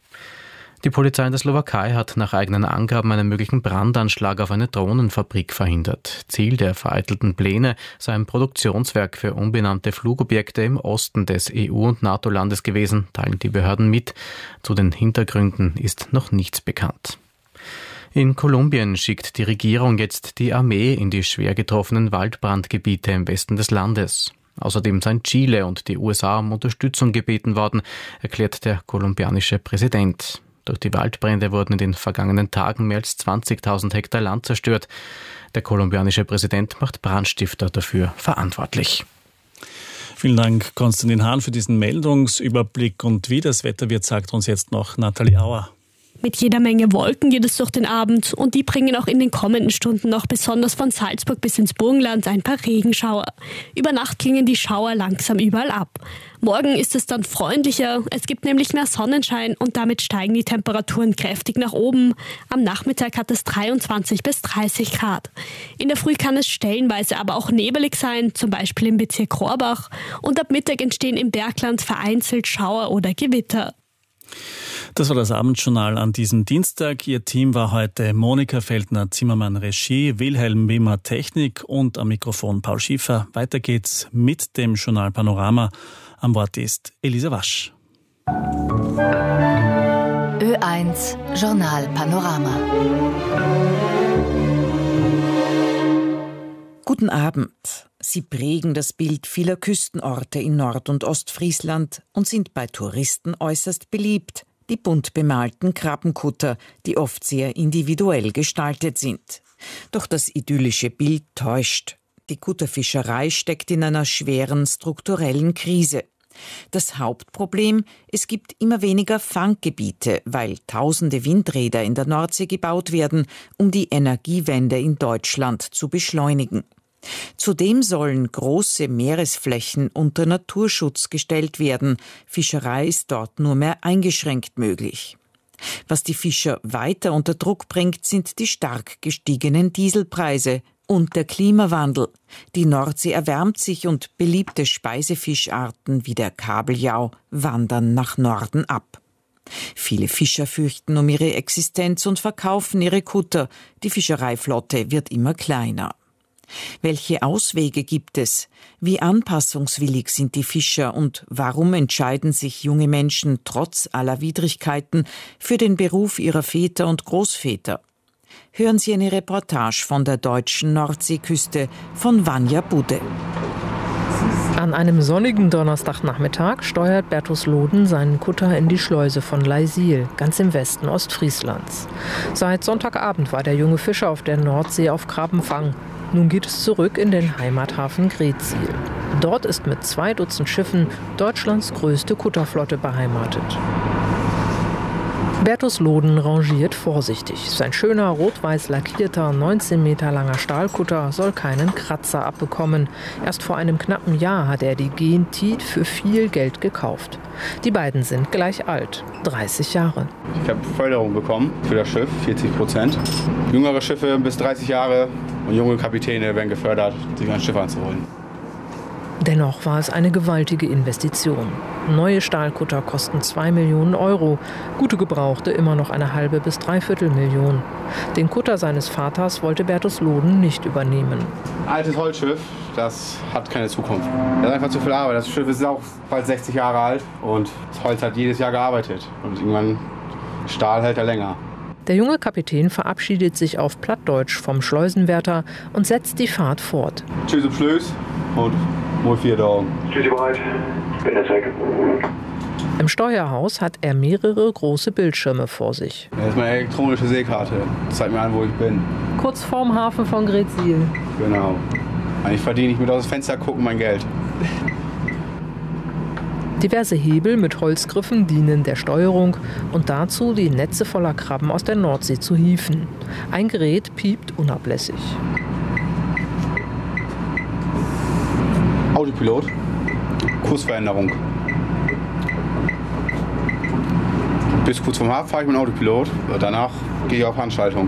Die Polizei in der Slowakei hat nach eigenen Angaben einen möglichen Brandanschlag auf eine Drohnenfabrik verhindert. Ziel der vereitelten Pläne sei ein Produktionswerk für unbenannte Flugobjekte im Osten des EU- und NATO-Landes gewesen, teilen die Behörden mit. Zu den Hintergründen ist noch nichts bekannt. In Kolumbien schickt die Regierung jetzt die Armee in die schwer getroffenen Waldbrandgebiete im Westen des Landes. Außerdem seien Chile und die USA um Unterstützung gebeten worden, erklärt der kolumbianische Präsident. Durch die Waldbrände wurden in den vergangenen Tagen mehr als 20.000 Hektar Land zerstört. Der kolumbianische Präsident macht Brandstifter dafür verantwortlich. Vielen Dank, Konstantin Hahn, für diesen Meldungsüberblick. Und wie das Wetter wird, sagt uns jetzt noch Nathalie Auer. Mit jeder Menge Wolken geht es durch den Abend und die bringen auch in den kommenden Stunden noch besonders von Salzburg bis ins Burgenland ein paar Regenschauer. Über Nacht klingen die Schauer langsam überall ab. Morgen ist es dann freundlicher, es gibt nämlich mehr Sonnenschein und damit steigen die Temperaturen kräftig nach oben. Am Nachmittag hat es 23 bis 30 Grad. In der Früh kann es stellenweise aber auch nebelig sein, zum Beispiel im Bezirk Rohrbach. Und ab Mittag entstehen im Bergland vereinzelt Schauer oder Gewitter. Das war das Abendjournal an diesem Dienstag. Ihr Team war heute Monika Feldner-Zimmermann Regie, Wilhelm Wimmer Technik und am Mikrofon Paul Schiefer. Weiter geht's mit dem Journal Panorama. Am Wort ist Elisa Wasch. Ö1 Journal Panorama. Guten Abend. Sie prägen das Bild vieler Küstenorte in Nord- und Ostfriesland und sind bei Touristen äußerst beliebt. Die bunt bemalten Krabbenkutter, die oft sehr individuell gestaltet sind. Doch das idyllische Bild täuscht. Die Kutterfischerei steckt in einer schweren strukturellen Krise. Das Hauptproblem: es gibt immer weniger Fanggebiete, weil tausende Windräder in der Nordsee gebaut werden, um die Energiewende in Deutschland zu beschleunigen. Zudem sollen große Meeresflächen unter Naturschutz gestellt werden. Fischerei ist dort nur mehr eingeschränkt möglich. Was die Fischer weiter unter Druck bringt, sind die stark gestiegenen Dieselpreise und der Klimawandel. Die Nordsee erwärmt sich und beliebte Speisefischarten wie der Kabeljau wandern nach Norden ab. Viele Fischer fürchten um ihre Existenz und verkaufen ihre Kutter. Die Fischereiflotte wird immer kleiner. Welche Auswege gibt es? Wie anpassungswillig sind die Fischer und warum entscheiden sich junge Menschen trotz aller Widrigkeiten für den Beruf ihrer Väter und Großväter? Hören Sie eine Reportage von der deutschen Nordseeküste von Vanja Budde. An einem sonnigen Donnerstagnachmittag steuert Bertus Loden seinen Kutter in die Schleuse von Leisil, ganz im Westen Ostfrieslands. Seit Sonntagabend war der junge Fischer auf der Nordsee auf Krabbenfang. Nun geht es zurück in den Heimathafen Greetsiel. Dort ist mit 2 Dutzend Schiffen Deutschlands größte Kutterflotte beheimatet. Bertus Loden rangiert vorsichtig. Sein schöner rot-weiß lackierter, 19 Meter langer Stahlkutter soll keinen Kratzer abbekommen. Erst vor einem knappen Jahr hat er die Gen-Tiet für viel Geld gekauft. Die beiden sind gleich alt, 30 Jahre. Ich habe Förderung bekommen für das Schiff, 40%. Jüngere Schiffe bis 30 Jahre und junge Kapitäne werden gefördert, sich ein Schiff anzuholen. Dennoch war es eine gewaltige Investition. Neue Stahlkutter kosten 2 Millionen Euro, gute gebrauchte immer noch eine halbe bis dreiviertel Million. Den Kutter seines Vaters wollte Bertus Loden nicht übernehmen. Altes Holzschiff, das hat keine Zukunft. Das ist einfach zu viel Arbeit. Das Schiff ist auch bald 60 Jahre alt und das Holz hat jedes Jahr gearbeitet. Und irgendwann Stahl hält er länger. Der junge Kapitän verabschiedet sich auf Plattdeutsch vom Schleusenwärter und setzt die Fahrt fort. Tschüss, Schlöß und mal 4 Tage. Tschüssi, bereit. Bin jetzt weg. Im Steuerhaus hat er mehrere große Bildschirme vor sich. Das ist meine elektronische Seekarte. Das zeigt mir an, wo ich bin. Kurz vorm Hafen von Greetsiel. Genau. Eigentlich verdiene ich mit aus dem Fenster gucken mein Geld. Diverse Hebel mit Holzgriffen dienen der Steuerung und dazu, die Netze voller Krabben aus der Nordsee zu hieven. Ein Gerät piept unablässig. Autopilot. Kursveränderung. Bis kurz vorm Hafen fahre ich mit dem Autopilot. Danach gehe ich auf Handschaltung.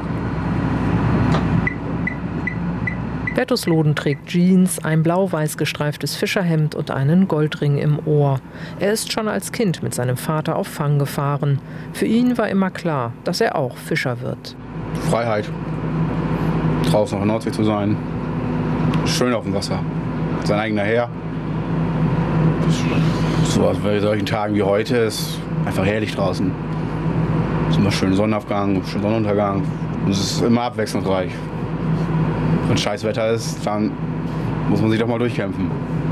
Bertus Loden trägt Jeans, ein blau-weiß gestreiftes Fischerhemd und einen Goldring im Ohr. Er ist schon als Kind mit seinem Vater auf Fang gefahren. Für ihn war immer klar, dass er auch Fischer wird. Freiheit. Draußen auf der Nordsee zu sein. Schön auf dem Wasser. Sein eigener Herr. So bei solchen Tagen wie heute ist einfach herrlich draußen. Es ist immer schön Sonnenaufgang, schön Sonnenuntergang. Und es ist immer abwechslungsreich. Wenn scheiß Wetter ist, dann muss man sich doch mal durchkämpfen.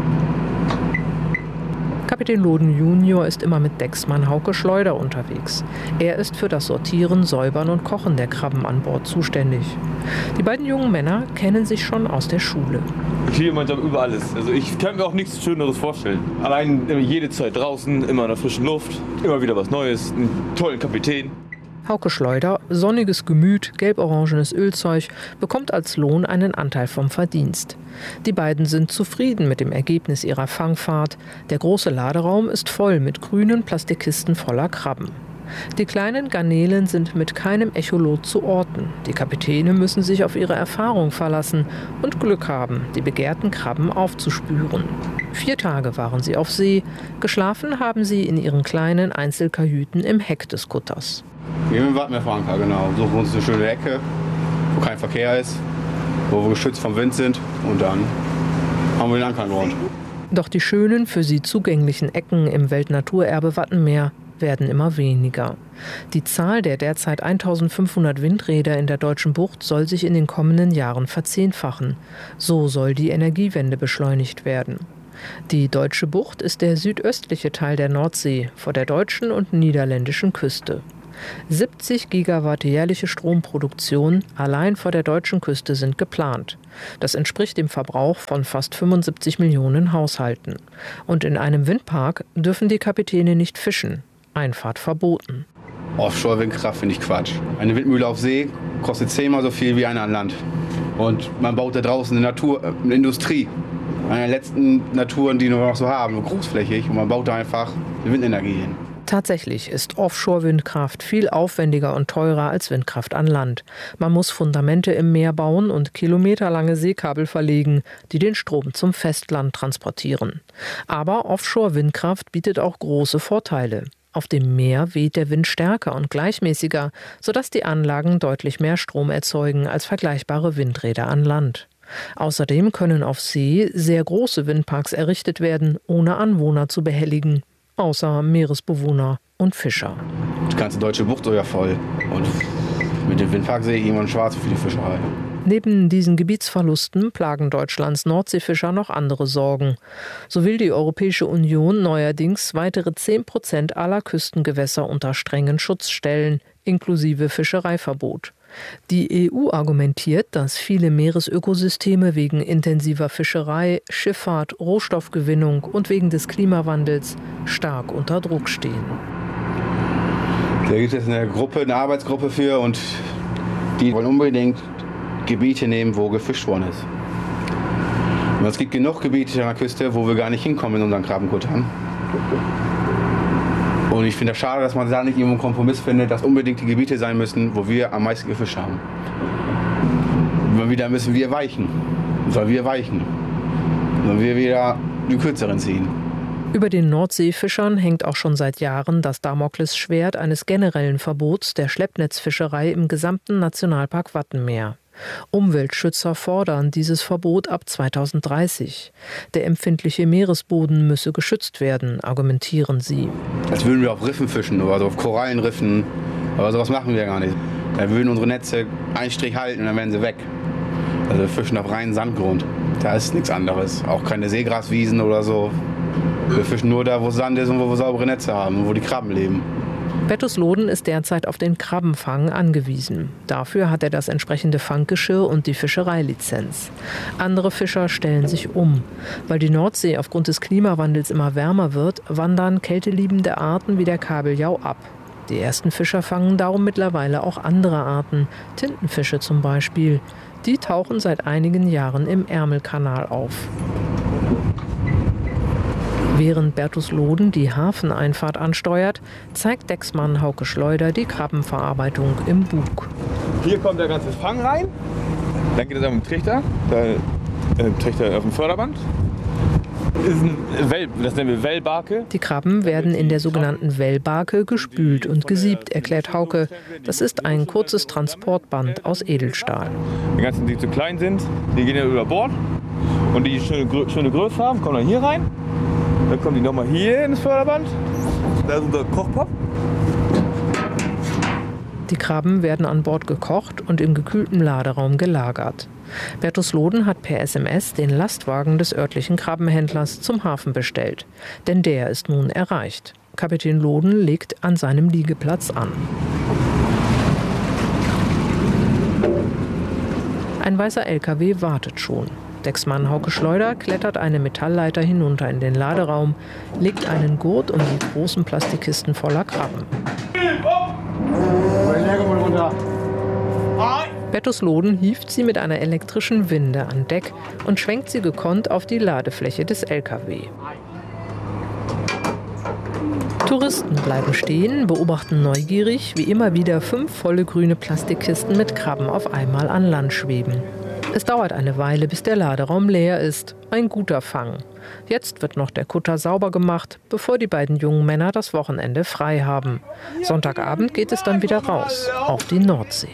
Kapitän Loden Junior ist immer mit Decksmann Hauke Schleuder unterwegs. Er ist für das Sortieren, Säubern und Kochen der Krabben an Bord zuständig. Die beiden jungen Männer kennen sich schon aus der Schule. Ich liebe meinen Job über alles. Also ich kann mir auch nichts Schöneres vorstellen. Allein jede Zeit draußen, immer in der frischen Luft, immer wieder was Neues, einen tollen Kapitän. Hauke Schleuder, sonniges Gemüt, gelb-orangenes Ölzeug, bekommt als Lohn einen Anteil vom Verdienst. Die beiden sind zufrieden mit dem Ergebnis ihrer Fangfahrt. Der große Laderaum ist voll mit grünen Plastikkisten voller Krabben. Die kleinen Garnelen sind mit keinem Echolot zu orten. Die Kapitäne müssen sich auf ihre Erfahrung verlassen und Glück haben, die begehrten Krabben aufzuspüren. 4 Tage waren sie auf See. Geschlafen haben sie in ihren kleinen Einzelkajüten im Heck des Kutters. Wir haben Warten mehr fahren kann, genau. Suchen uns eine schöne Ecke, wo kein Verkehr ist, wo wir geschützt vom Wind sind und dann haben wir den Anker geräumt. Doch die schönen, für sie zugänglichen Ecken im Weltnaturerbe Wattenmeer werden immer weniger. Die Zahl der derzeit 1500 Windräder in der deutschen Bucht soll sich in den kommenden Jahren verzehnfachen. So soll die Energiewende beschleunigt werden. Die Deutsche Bucht ist der südöstliche Teil der Nordsee vor der deutschen und niederländischen Küste. 70 Gigawatt jährliche Stromproduktion allein vor der deutschen Küste sind geplant. Das entspricht dem Verbrauch von fast 75 Millionen Haushalten. Und in einem Windpark dürfen die Kapitäne nicht fischen. Einfahrt verboten. Offshore-Windkraft finde ich Quatsch. Eine Windmühle auf See kostet 10-mal so viel wie eine an Land. Und man baut da draußen eine Industrie. Eine der letzten Naturen, die wir noch so haben, großflächig. Und man baut da einfach die Windenergie hin. Tatsächlich ist Offshore-Windkraft viel aufwendiger und teurer als Windkraft an Land. Man muss Fundamente im Meer bauen und kilometerlange Seekabel verlegen, die den Strom zum Festland transportieren. Aber Offshore-Windkraft bietet auch große Vorteile. Auf dem Meer weht der Wind stärker und gleichmäßiger, sodass die Anlagen deutlich mehr Strom erzeugen als vergleichbare Windräder an Land. Außerdem können auf See sehr große Windparks errichtet werden, ohne Anwohner zu behelligen. Außer Meeresbewohner und Fischer. Die ganze deutsche Bucht so ja voll. Und mit dem Windpark sehe ich irgendwann schwarz für die Fischerei. Neben diesen Gebietsverlusten plagen Deutschlands Nordseefischer noch andere Sorgen. So will die Europäische Union neuerdings weitere 10% aller Küstengewässer unter strengen Schutz stellen, inklusive Fischereiverbot. Die EU argumentiert, dass viele Meeresökosysteme wegen intensiver Fischerei, Schifffahrt, Rohstoffgewinnung und wegen des Klimawandels stark unter Druck stehen. Da gibt es eine Arbeitsgruppe für und die wollen unbedingt Gebiete nehmen, wo gefischt worden ist. Und es gibt genug Gebiete an der Küste, wo wir gar nicht hinkommen in unseren Krabbenkuttern. Und ich finde es schade, dass man da nicht irgendwo einen Kompromiss findet, dass unbedingt die Gebiete sein müssen, wo wir am meisten gefischt haben. Immer wieder müssen wir weichen. Weil wir weichen. Und wir wieder die kürzeren ziehen. Über den Nordseefischern hängt auch schon seit Jahren das Damoklesschwert eines generellen Verbots der Schleppnetzfischerei im gesamten Nationalpark Wattenmeer. Umweltschützer fordern dieses Verbot ab 2030. Der empfindliche Meeresboden müsse geschützt werden, argumentieren sie. Als würden wir auf Riffen fischen oder auf Korallenriffen. Aber sowas machen wir gar nicht. Da würden unsere Netze einen Strich halten und dann wären sie weg. Also wir fischen auf reinen Sandgrund. Da ist nichts anderes. Auch keine Seegraswiesen oder so. Wir fischen nur da, wo Sand ist und wo wir saubere Netze haben und wo die Krabben leben. Bertusloden ist derzeit auf den Krabbenfang angewiesen. Dafür hat er das entsprechende Fanggeschirr und die Fischereilizenz. Andere Fischer stellen sich um. Weil die Nordsee aufgrund des Klimawandels immer wärmer wird, wandern kälteliebende Arten wie der Kabeljau ab. Die ersten Fischer fangen darum mittlerweile auch andere Arten, Tintenfische zum Beispiel. Die tauchen seit einigen Jahren im Ärmelkanal auf. Während Bertusloden die Hafeneinfahrt ansteuert, zeigt Decksmann Hauke Schleuder die Krabbenverarbeitung im Bug. Hier kommt der ganze Fang rein, dann geht es auf den Trichter, Trichter auf dem Förderband. Das nennen wir Wellbarke. Die Krabben werden in der sogenannten Wellbarke gespült und gesiebt, erklärt Hauke. Das ist ein kurzes Transportband aus Edelstahl. Die ganzen, die zu klein sind, die gehen ja über Bord. Und die schöne Größe haben, kommen dann hier rein. Dann kommen die nochmal hier ins Förderband. Da ist unser Kochpop. Die Krabben werden an Bord gekocht und im gekühlten Laderaum gelagert. Bertusloden hat per SMS den Lastwagen des örtlichen Krabbenhändlers zum Hafen bestellt. Denn der ist nun erreicht. Kapitän Loden legt an seinem Liegeplatz an. Ein weißer LKW wartet schon. Decksmann Hauke Schleuder klettert eine Metallleiter hinunter in den Laderaum, legt einen Gurt um die großen Plastikkisten voller Krabben. Bertusloden hieft sie mit einer elektrischen Winde an Deck und schwenkt sie gekonnt auf die Ladefläche des LKW. Touristen bleiben stehen, beobachten neugierig, wie immer wieder 5 volle grüne Plastikkisten mit Krabben auf einmal an Land schweben. Es dauert eine Weile, bis der Laderaum leer ist. Ein guter Fang. Jetzt wird noch der Kutter sauber gemacht, bevor die beiden jungen Männer das Wochenende frei haben. Sonntagabend geht es dann wieder raus, auf die Nordsee.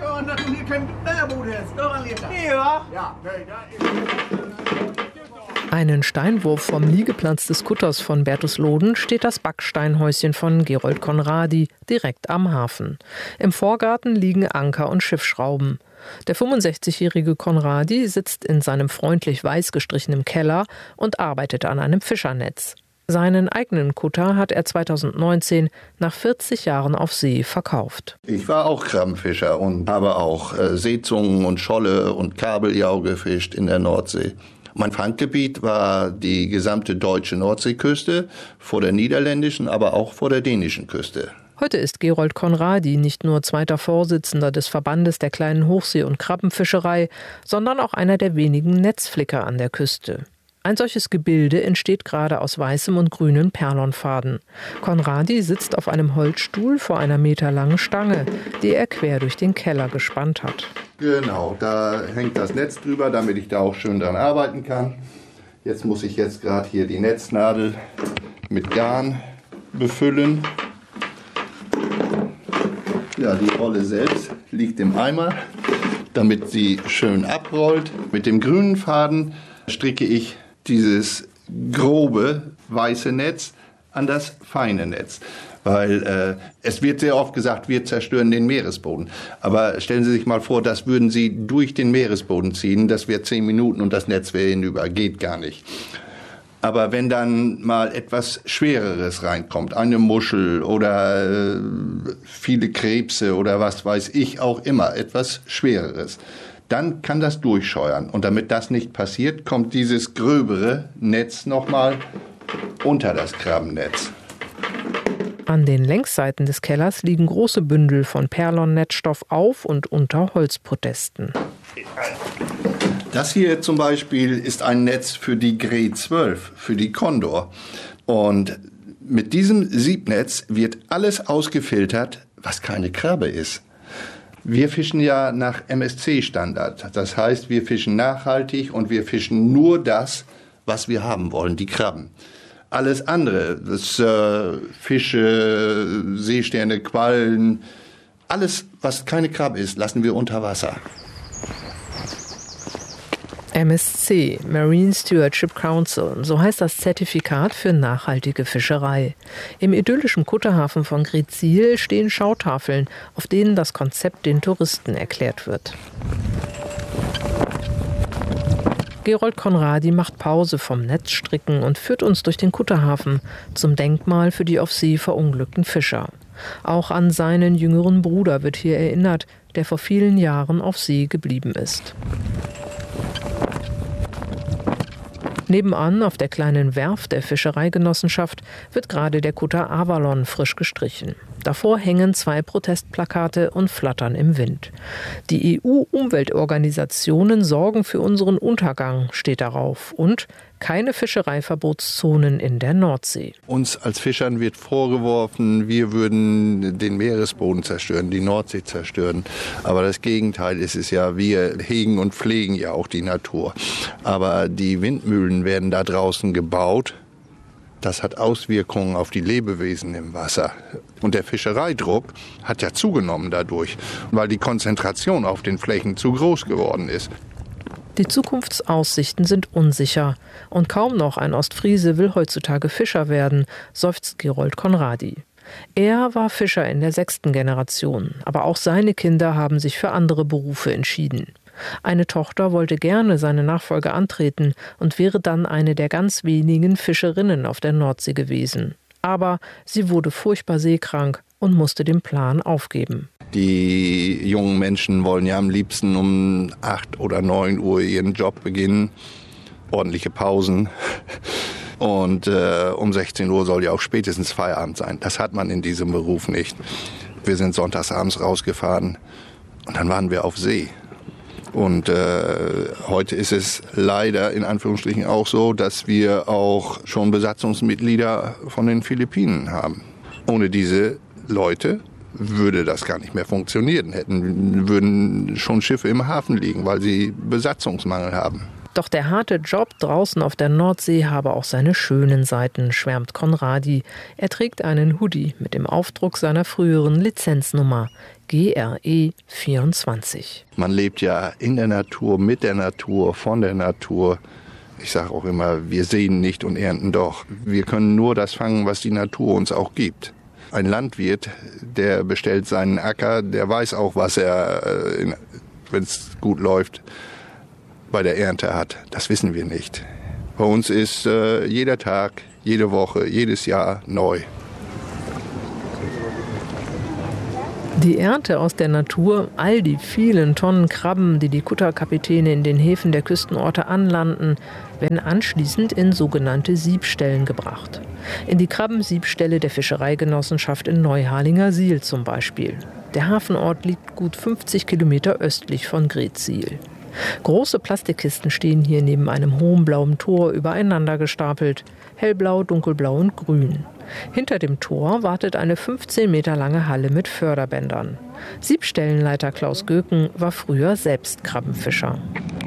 Einen Steinwurf vom Liegeplatz des Kutters von Bertusloden steht das Backsteinhäuschen von Gerold Conradi direkt am Hafen. Im Vorgarten liegen Anker und Schiffsschrauben. Der 65-jährige Conradi sitzt in seinem freundlich weiß gestrichenen Keller und arbeitet an einem Fischernetz. Seinen eigenen Kutter hat er 2019 nach 40 Jahren auf See verkauft. Ich war auch Krabbenfischer und habe auch Seezungen und Scholle und Kabeljau gefischt in der Nordsee. Mein Fanggebiet war die gesamte deutsche Nordseeküste, vor der niederländischen, aber auch vor der dänischen Küste. Heute ist Gerold Conradi nicht nur zweiter Vorsitzender des Verbandes der kleinen Hochsee- und Krabbenfischerei, sondern auch einer der wenigen Netzflicker an der Küste. Ein solches Gebilde entsteht gerade aus weißem und grünem Perlonfaden. Conradi sitzt auf einem Holzstuhl vor einer meterlangen Stange, die er quer durch den Keller gespannt hat. Genau, da hängt das Netz drüber, damit ich da auch schön dran arbeiten kann. Jetzt muss ich gerade hier die Netznadel mit Garn befüllen. Ja, die Rolle selbst liegt im Eimer, damit sie schön abrollt. Mit dem grünen Faden stricke ich dieses grobe weiße Netz an das feine Netz. Weil es wird sehr oft gesagt, wir zerstören den Meeresboden. Aber stellen Sie sich mal vor, das würden Sie durch den Meeresboden ziehen. Das wäre 10 Minuten und das Netz wäre hinüber. Geht gar nicht. Aber wenn dann mal etwas Schwereres reinkommt, eine Muschel oder viele Krebse oder was weiß ich auch immer, etwas Schwereres, dann kann das durchscheuern. Und damit das nicht passiert, kommt dieses gröbere Netz nochmal unter das Krabbennetz. An den Längsseiten des Kellers liegen große Bündel von Perlon-Netzstoff auf und unter Holzpodesten. Das hier zum Beispiel ist ein Netz für die Gray 12, für die Condor. Und mit diesem Siebnetz wird alles ausgefiltert, was keine Krabbe ist. Wir fischen ja nach MSC-Standard. Das heißt, wir fischen nachhaltig und wir fischen nur das, was wir haben wollen, die Krabben. Alles andere, das Fische, Seesterne, Quallen, alles, was keine Krabbe ist, lassen wir unter Wasser. MSC, Marine Stewardship Council, so heißt das Zertifikat für nachhaltige Fischerei. Im idyllischen Kutterhafen von Greetsiel stehen Schautafeln, auf denen das Konzept den Touristen erklärt wird. Gerold Conradi macht Pause vom Netzstricken und führt uns durch den Kutterhafen zum Denkmal für die auf See verunglückten Fischer. Auch an seinen jüngeren Bruder wird hier erinnert, der vor vielen Jahren auf See geblieben ist. Nebenan, auf der kleinen Werft der Fischereigenossenschaft, wird gerade der Kutter Avalon frisch gestrichen. Davor hängen 2 Protestplakate und flattern im Wind. Die EU-Umweltorganisationen sorgen für unseren Untergang, steht darauf. Und keine Fischereiverbotszonen in der Nordsee. Uns als Fischern wird vorgeworfen, wir würden den Meeresboden zerstören, die Nordsee zerstören. Aber das Gegenteil ist es ja, wir hegen und pflegen ja auch die Natur. Aber die Windmühlen werden da draußen gebaut. Das hat Auswirkungen auf die Lebewesen im Wasser. Und der Fischereidruck hat ja zugenommen dadurch, weil die Konzentration auf den Flächen zu groß geworden ist. Die Zukunftsaussichten sind unsicher. Und kaum noch ein Ostfriese will heutzutage Fischer werden, seufzt Gerold Conradi. Er war Fischer in der 6. Generation, aber auch seine Kinder haben sich für andere Berufe entschieden. Eine Tochter wollte gerne seine Nachfolge antreten und wäre dann eine der ganz wenigen Fischerinnen auf der Nordsee gewesen. Aber sie wurde furchtbar seekrank und musste den Plan aufgeben. Die jungen Menschen wollen ja am liebsten um 8 oder 9 Uhr ihren Job beginnen, ordentliche Pausen. Und um 16 Uhr soll ja auch spätestens Feierabend sein. Das hat man in diesem Beruf nicht. Wir sind sonntagsabends rausgefahren und dann waren wir auf See. Und heute ist es leider in Anführungsstrichen auch so, dass wir auch schon Besatzungsmitglieder von den Philippinen haben. Ohne diese Leute würde das gar nicht mehr funktionieren. Würden schon Schiffe im Hafen liegen, weil sie Besatzungsmangel haben. Doch der harte Job draußen auf der Nordsee habe auch seine schönen Seiten, schwärmt Conradi. Er trägt einen Hoodie mit dem Aufdruck seiner früheren Lizenznummer, GRE 24. Man lebt ja in der Natur, mit der Natur, von der Natur. Ich sage auch immer, wir sehen nicht und ernten doch. Wir können nur das fangen, was die Natur uns auch gibt. Ein Landwirt, der bestellt seinen Acker, der weiß auch, was er, wenn es gut läuft, bei der Ernte hat. Das wissen wir nicht. Bei uns ist jeder Tag, jede Woche, jedes Jahr neu. Die Ernte aus der Natur, all die vielen Tonnen Krabben, die die Kutterkapitäne in den Häfen der Küstenorte anlanden, werden anschließend in sogenannte Siebstellen gebracht. In die Krabbensiebstelle der Fischereigenossenschaft in Neuharlingersiel zum Beispiel. Der Hafenort liegt gut 50 Kilometer östlich von Greetsiel. Große Plastikkisten stehen hier neben einem hohen blauen Tor übereinander gestapelt. Hellblau, dunkelblau und grün. Hinter dem Tor wartet eine 15 Meter lange Halle mit Förderbändern. Siebstellenleiter Klaus Göken war früher selbst Krabbenfischer.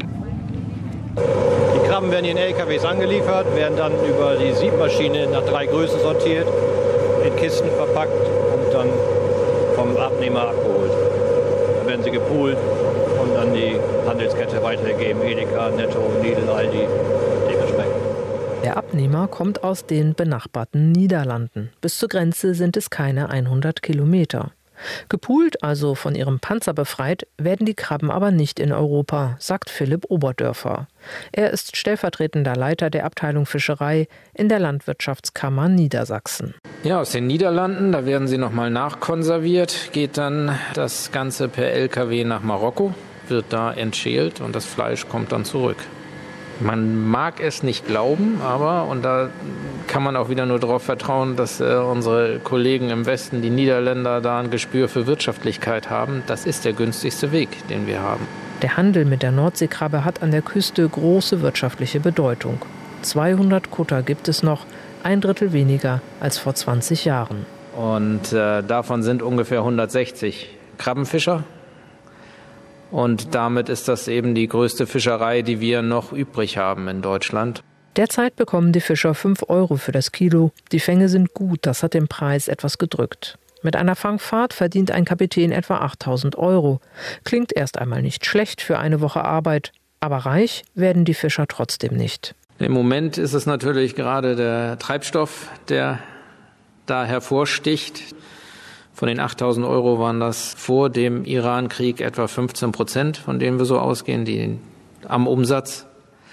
Die Krabben werden in LKWs angeliefert, werden dann über die Siebmaschine nach 3 Größen sortiert, in Kisten verpackt und dann vom Abnehmer abgeholt. Dann werden sie gepoolt und an die Handelskette weitergegeben, Edeka, Netto, Lidl, Aldi, dementsprechend. Der Abnehmer kommt aus den benachbarten Niederlanden. Bis zur Grenze sind es keine 100 Kilometer. Gepoolt, also von ihrem Panzer befreit, werden die Krabben aber nicht in Europa, sagt Philipp Oberdörfer. Er ist stellvertretender Leiter der Abteilung Fischerei in der Landwirtschaftskammer Niedersachsen. Ja, aus den Niederlanden, da werden sie nochmal nachkonserviert, geht dann das Ganze per LKW nach Marokko, wird da entschält und das Fleisch kommt dann zurück. Man mag es nicht glauben, aber, und da kann man auch wieder nur darauf vertrauen, dass unsere Kollegen im Westen, die Niederländer, da ein Gespür für Wirtschaftlichkeit haben. Das ist der günstigste Weg, den wir haben. Der Handel mit der Nordseekrabbe hat an der Küste große wirtschaftliche Bedeutung. 200 Kutter gibt es noch, 1/3 weniger als vor 20 Jahren. Und davon sind ungefähr 160 Krabbenfischer. Und damit ist das eben die größte Fischerei, die wir noch übrig haben in Deutschland. Derzeit bekommen die Fischer 5 € für das Kilo. Die Fänge sind gut, das hat den Preis etwas gedrückt. Mit einer Fangfahrt verdient ein Kapitän etwa 8.000 €. Klingt erst einmal nicht schlecht für eine Woche Arbeit, aber reich werden die Fischer trotzdem nicht. Im Moment ist es natürlich gerade der Treibstoff, der da hervorsticht. Von den 8.000 € waren das vor dem Iran-Krieg etwa 15%, von denen wir so ausgehen, die am Umsatz.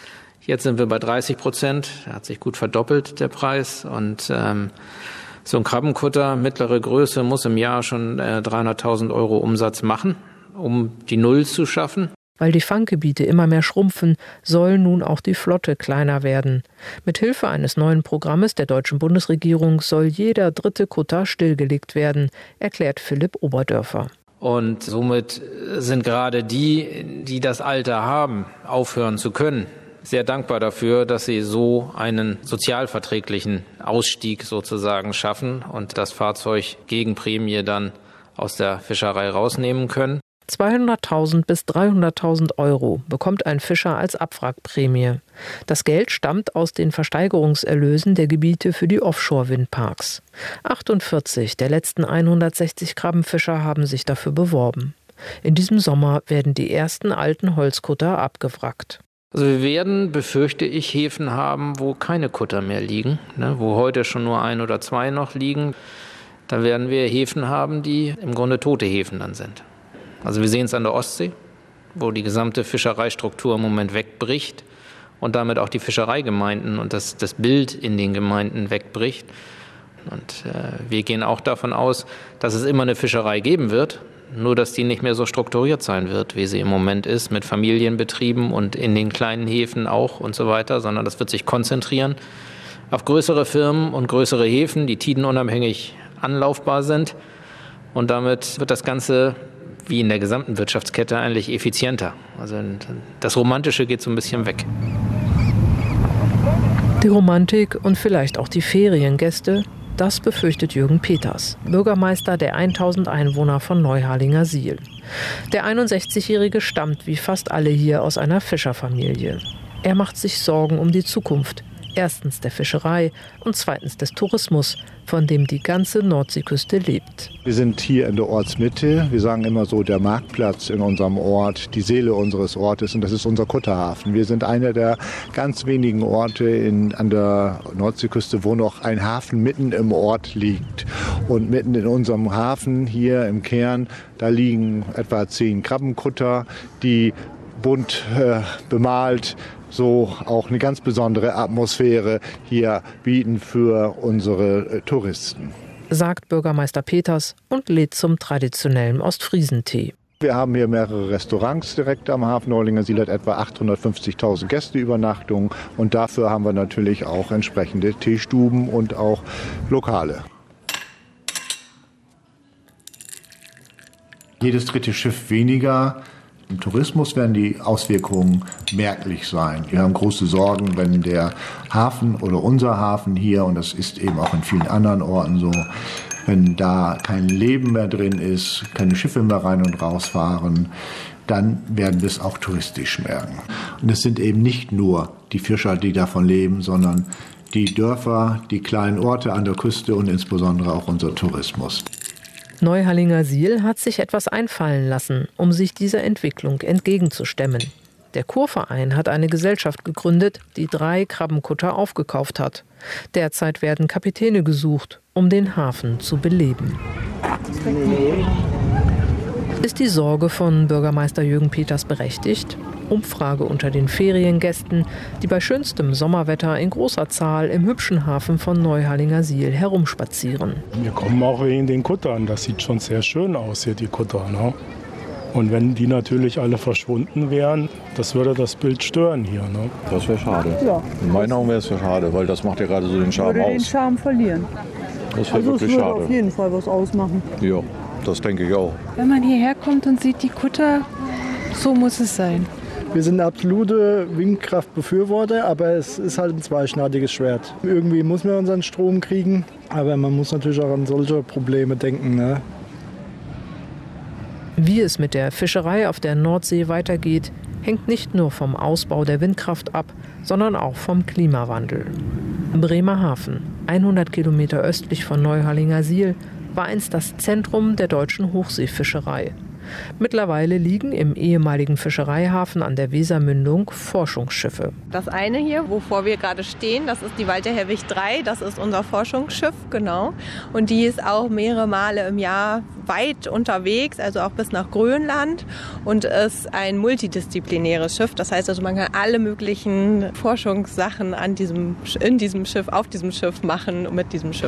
Jetzt sind wir bei 30%. Der hat sich gut verdoppelt, der Preis. Und so ein Krabbenkutter mittlere Größe muss im Jahr schon 300.000 € Umsatz machen, um die Null zu schaffen. Weil die Fanggebiete immer mehr schrumpfen, soll nun auch die Flotte kleiner werden. Mit Hilfe eines neuen Programmes der deutschen Bundesregierung soll jeder 3. Kutter stillgelegt werden, erklärt Philipp Oberdörfer. Und somit sind gerade die das Alter haben, aufhören zu können, sehr dankbar dafür, dass sie so einen sozialverträglichen Ausstieg sozusagen schaffen und das Fahrzeug gegen Prämie dann aus der Fischerei rausnehmen können. 200.000 bis 300.000 € bekommt ein Fischer als Abwrackprämie. Das Geld stammt aus den Versteigerungserlösen der Gebiete für die Offshore-Windparks. 48 der letzten 160 Krabbenfischer haben sich dafür beworben. In diesem Sommer werden die ersten alten Holzkutter abgewrackt. Also wir werden, befürchte ich, Häfen haben, wo keine Kutter mehr liegen, wo heute schon nur 1 oder 2 noch liegen. Da werden wir Häfen haben, die im Grunde tote Häfen dann sind. Also wir sehen es an der Ostsee, wo die gesamte Fischereistruktur im Moment wegbricht und damit auch die Fischereigemeinden und das Bild in den Gemeinden wegbricht. Und wir gehen auch davon aus, dass es immer eine Fischerei geben wird, nur dass die nicht mehr so strukturiert sein wird, wie sie im Moment ist, mit Familienbetrieben und in den kleinen Häfen auch und so weiter, sondern das wird sich konzentrieren auf größere Firmen und größere Häfen, die tidenunabhängig anlaufbar sind. Und damit wird das Ganze wie in der gesamten Wirtschaftskette eigentlich effizienter. Also das Romantische geht so ein bisschen weg. Die Romantik und vielleicht auch die Feriengäste, das befürchtet Jürgen Peters, Bürgermeister der 1000 Einwohner von Neuharlingersiel. Der 61-Jährige stammt wie fast alle hier aus einer Fischerfamilie. Er macht sich Sorgen um die Zukunft. Erstens der Fischerei und zweitens des Tourismus, von dem die ganze Nordseeküste lebt. Wir sind hier in der Ortsmitte. Wir sagen immer so, der Marktplatz in unserem Ort, die Seele unseres Ortes, und das ist unser Kutterhafen. Wir sind einer der ganz wenigen Orte an der Nordseeküste, wo noch ein Hafen mitten im Ort liegt. Und mitten in unserem Hafen hier im Kern, da liegen etwa 10 Krabbenkutter, die bunt bemalt so auch eine ganz besondere Atmosphäre hier bieten für unsere Touristen. Sagt Bürgermeister Peters und lädt zum traditionellen Ostfriesentee. Wir haben hier mehrere Restaurants direkt am Hafen. Neuharlingersiel hat etwa 850.000 Gästeübernachtungen und dafür haben wir natürlich auch entsprechende Teestuben und auch Lokale. Jedes 3. Schiff weniger. Im Tourismus werden die Auswirkungen merklich sein. Wir haben große Sorgen, wenn der Hafen oder unser Hafen hier, und das ist eben auch in vielen anderen Orten so, wenn da kein Leben mehr drin ist, keine Schiffe mehr rein und raus fahren, dann werden wir es auch touristisch merken. Und es sind eben nicht nur die Fischer, die davon leben, sondern die Dörfer, die kleinen Orte an der Küste und insbesondere auch unser Tourismus. Neuharlingersiel hat sich etwas einfallen lassen, um sich dieser Entwicklung entgegenzustemmen. Der Kurverein hat eine Gesellschaft gegründet, die 3 Krabbenkutter aufgekauft hat. Derzeit werden Kapitäne gesucht, um den Hafen zu beleben. Ist die Sorge von Bürgermeister Jürgen Peters berechtigt? Umfrage unter den Feriengästen, die bei schönstem Sommerwetter in großer Zahl im hübschen Hafen von Neuharlingersiel herumspazieren. Wir kommen auch wegen den Kuttern. Das sieht schon sehr schön aus hier, die Kutter. Ne? Und wenn die natürlich alle verschwunden wären, das würde das Bild stören hier. Ne? Das wäre schade. Ja. In meinen Augen wäre es schade, weil das macht ja gerade so den Charme aus. Den Charme verlieren. Das wäre wirklich es würde schade. auf jeden Fall was ausmachen. Ja, das denke ich auch. Wenn man hierher kommt und sieht die Kutter, so muss es sein. Wir sind absolute Windkraftbefürworter, aber es ist halt ein zweischneidiges Schwert. Irgendwie muss man unseren Strom kriegen, aber man muss natürlich auch an solche Probleme denken. Ne? Wie es mit der Fischerei auf der Nordsee weitergeht, hängt nicht nur vom Ausbau der Windkraft ab, sondern auch vom Klimawandel. Bremerhaven, 100 Kilometer östlich von Neuharlingersiel, war einst das Zentrum der deutschen Hochseefischerei. Mittlerweile liegen im ehemaligen Fischereihafen an der Wesermündung Forschungsschiffe. Das eine hier, wovor wir gerade stehen, das ist die Walter Herwig 3, das ist unser Forschungsschiff, genau. Und die ist auch mehrere Male im Jahr weit unterwegs, also auch bis nach Grönland, und ist ein multidisziplinäres Schiff. Das heißt also, man kann alle möglichen Forschungssachen auf diesem Schiff machen und mit diesem Schiff.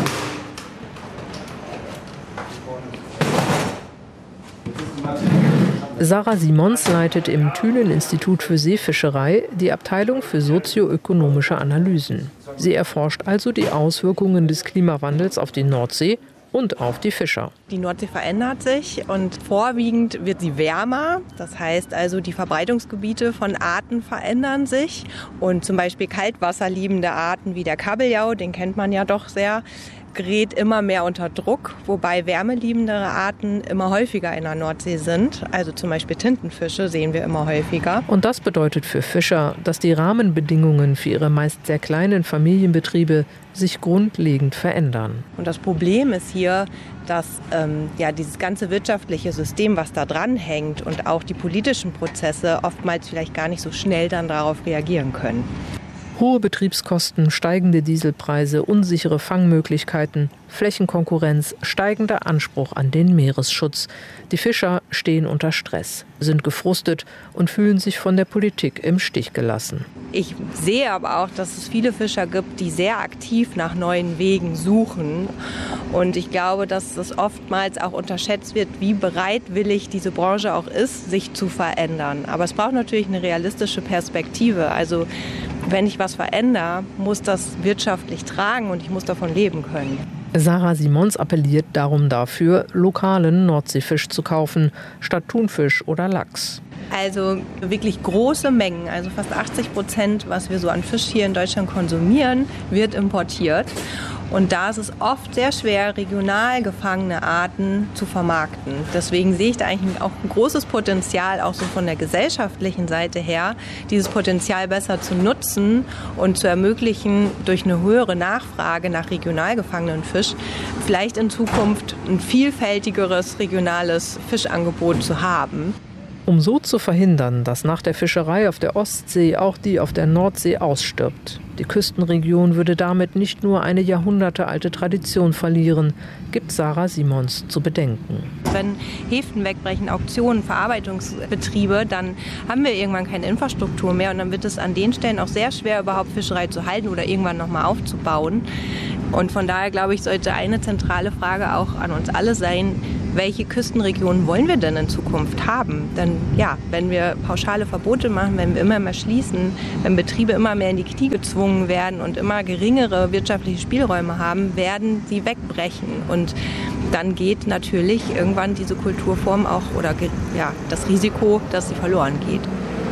Sarah Simons leitet im Thünen-Institut für Seefischerei die Abteilung für sozioökonomische Analysen. Sie erforscht also die Auswirkungen des Klimawandels auf die Nordsee und auf die Fischer. Die Nordsee verändert sich und vorwiegend wird sie wärmer. Das heißt also, die Verbreitungsgebiete von Arten verändern sich. Und zum Beispiel kaltwasserliebende Arten wie der Kabeljau, den kennt man ja doch sehr, gerät immer mehr unter Druck, wobei wärmeliebendere Arten immer häufiger in der Nordsee sind. Also zum Beispiel Tintenfische sehen wir immer häufiger. Und das bedeutet für Fischer, dass die Rahmenbedingungen für ihre meist sehr kleinen Familienbetriebe sich grundlegend verändern. Und das Problem ist hier, dass dieses ganze wirtschaftliche System, was da dran hängt, und auch die politischen Prozesse oftmals vielleicht gar nicht so schnell dann darauf reagieren können. Hohe Betriebskosten, steigende Dieselpreise, unsichere Fangmöglichkeiten, Flächenkonkurrenz, steigender Anspruch an den Meeresschutz. Die Fischer stehen unter Stress, sind gefrustet und fühlen sich von der Politik im Stich gelassen. Ich sehe aber auch, dass es viele Fischer gibt, die sehr aktiv nach neuen Wegen suchen. Und ich glaube, dass es oftmals auch unterschätzt wird, wie bereitwillig diese Branche auch ist, sich zu verändern. Aber es braucht natürlich eine realistische Perspektive. Also wenn ich was verändere, muss das wirtschaftlich tragen und ich muss davon leben können. Sarah Simons appelliert darum dafür, lokalen Nordseefisch zu kaufen, statt Thunfisch oder Lachs. Also wirklich große Mengen, also fast 80%, was wir so an Fisch hier in Deutschland konsumieren, wird importiert. Und da ist es oft sehr schwer, regional gefangene Arten zu vermarkten. Deswegen sehe ich da eigentlich auch ein großes Potenzial, auch so von der gesellschaftlichen Seite her, dieses Potenzial besser zu nutzen und zu ermöglichen, durch eine höhere Nachfrage nach regional gefangenen Fisch, vielleicht in Zukunft ein vielfältigeres regionales Fischangebot zu haben. Um so zu verhindern, dass nach der Fischerei auf der Ostsee auch die auf der Nordsee ausstirbt. Die Küstenregion würde damit nicht nur eine jahrhundertealte Tradition verlieren, gibt Sarah Simons zu bedenken. Wenn Häfen wegbrechen, Auktionen, Verarbeitungsbetriebe, dann haben wir irgendwann keine Infrastruktur mehr und dann wird es an den Stellen auch sehr schwer, überhaupt Fischerei zu halten oder irgendwann nochmal aufzubauen. Und von daher, glaube ich, sollte eine zentrale Frage auch an uns alle sein: Welche Küstenregionen wollen wir denn in Zukunft haben? Denn ja, wenn wir pauschale Verbote machen, wenn wir immer mehr schließen, wenn Betriebe immer mehr in die Knie gezwungen werden und immer geringere wirtschaftliche Spielräume haben, werden sie wegbrechen. Und dann geht natürlich irgendwann diese Kulturform auch, oder das Risiko, dass sie verloren geht.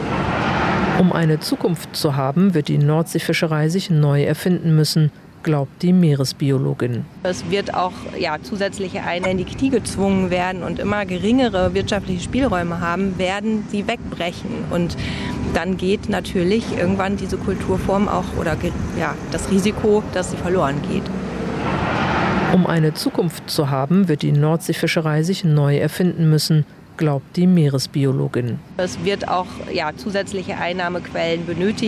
Um eine Zukunft zu haben, wird die Nordseefischerei sich neu erfinden müssen, glaubt die Meeresbiologin. Es wird auch zusätzliche Einheiten in die Knie gezwungen werden und immer geringere wirtschaftliche Spielräume haben, werden sie wegbrechen. Und dann geht natürlich irgendwann diese Kulturform auch, oder das Risiko, dass sie verloren geht. Um eine Zukunft zu haben, wird die Nordseefischerei sich neu erfinden müssen, glaubt die Meeresbiologin. Es wird auch zusätzliche Einnahmequellen benötigen.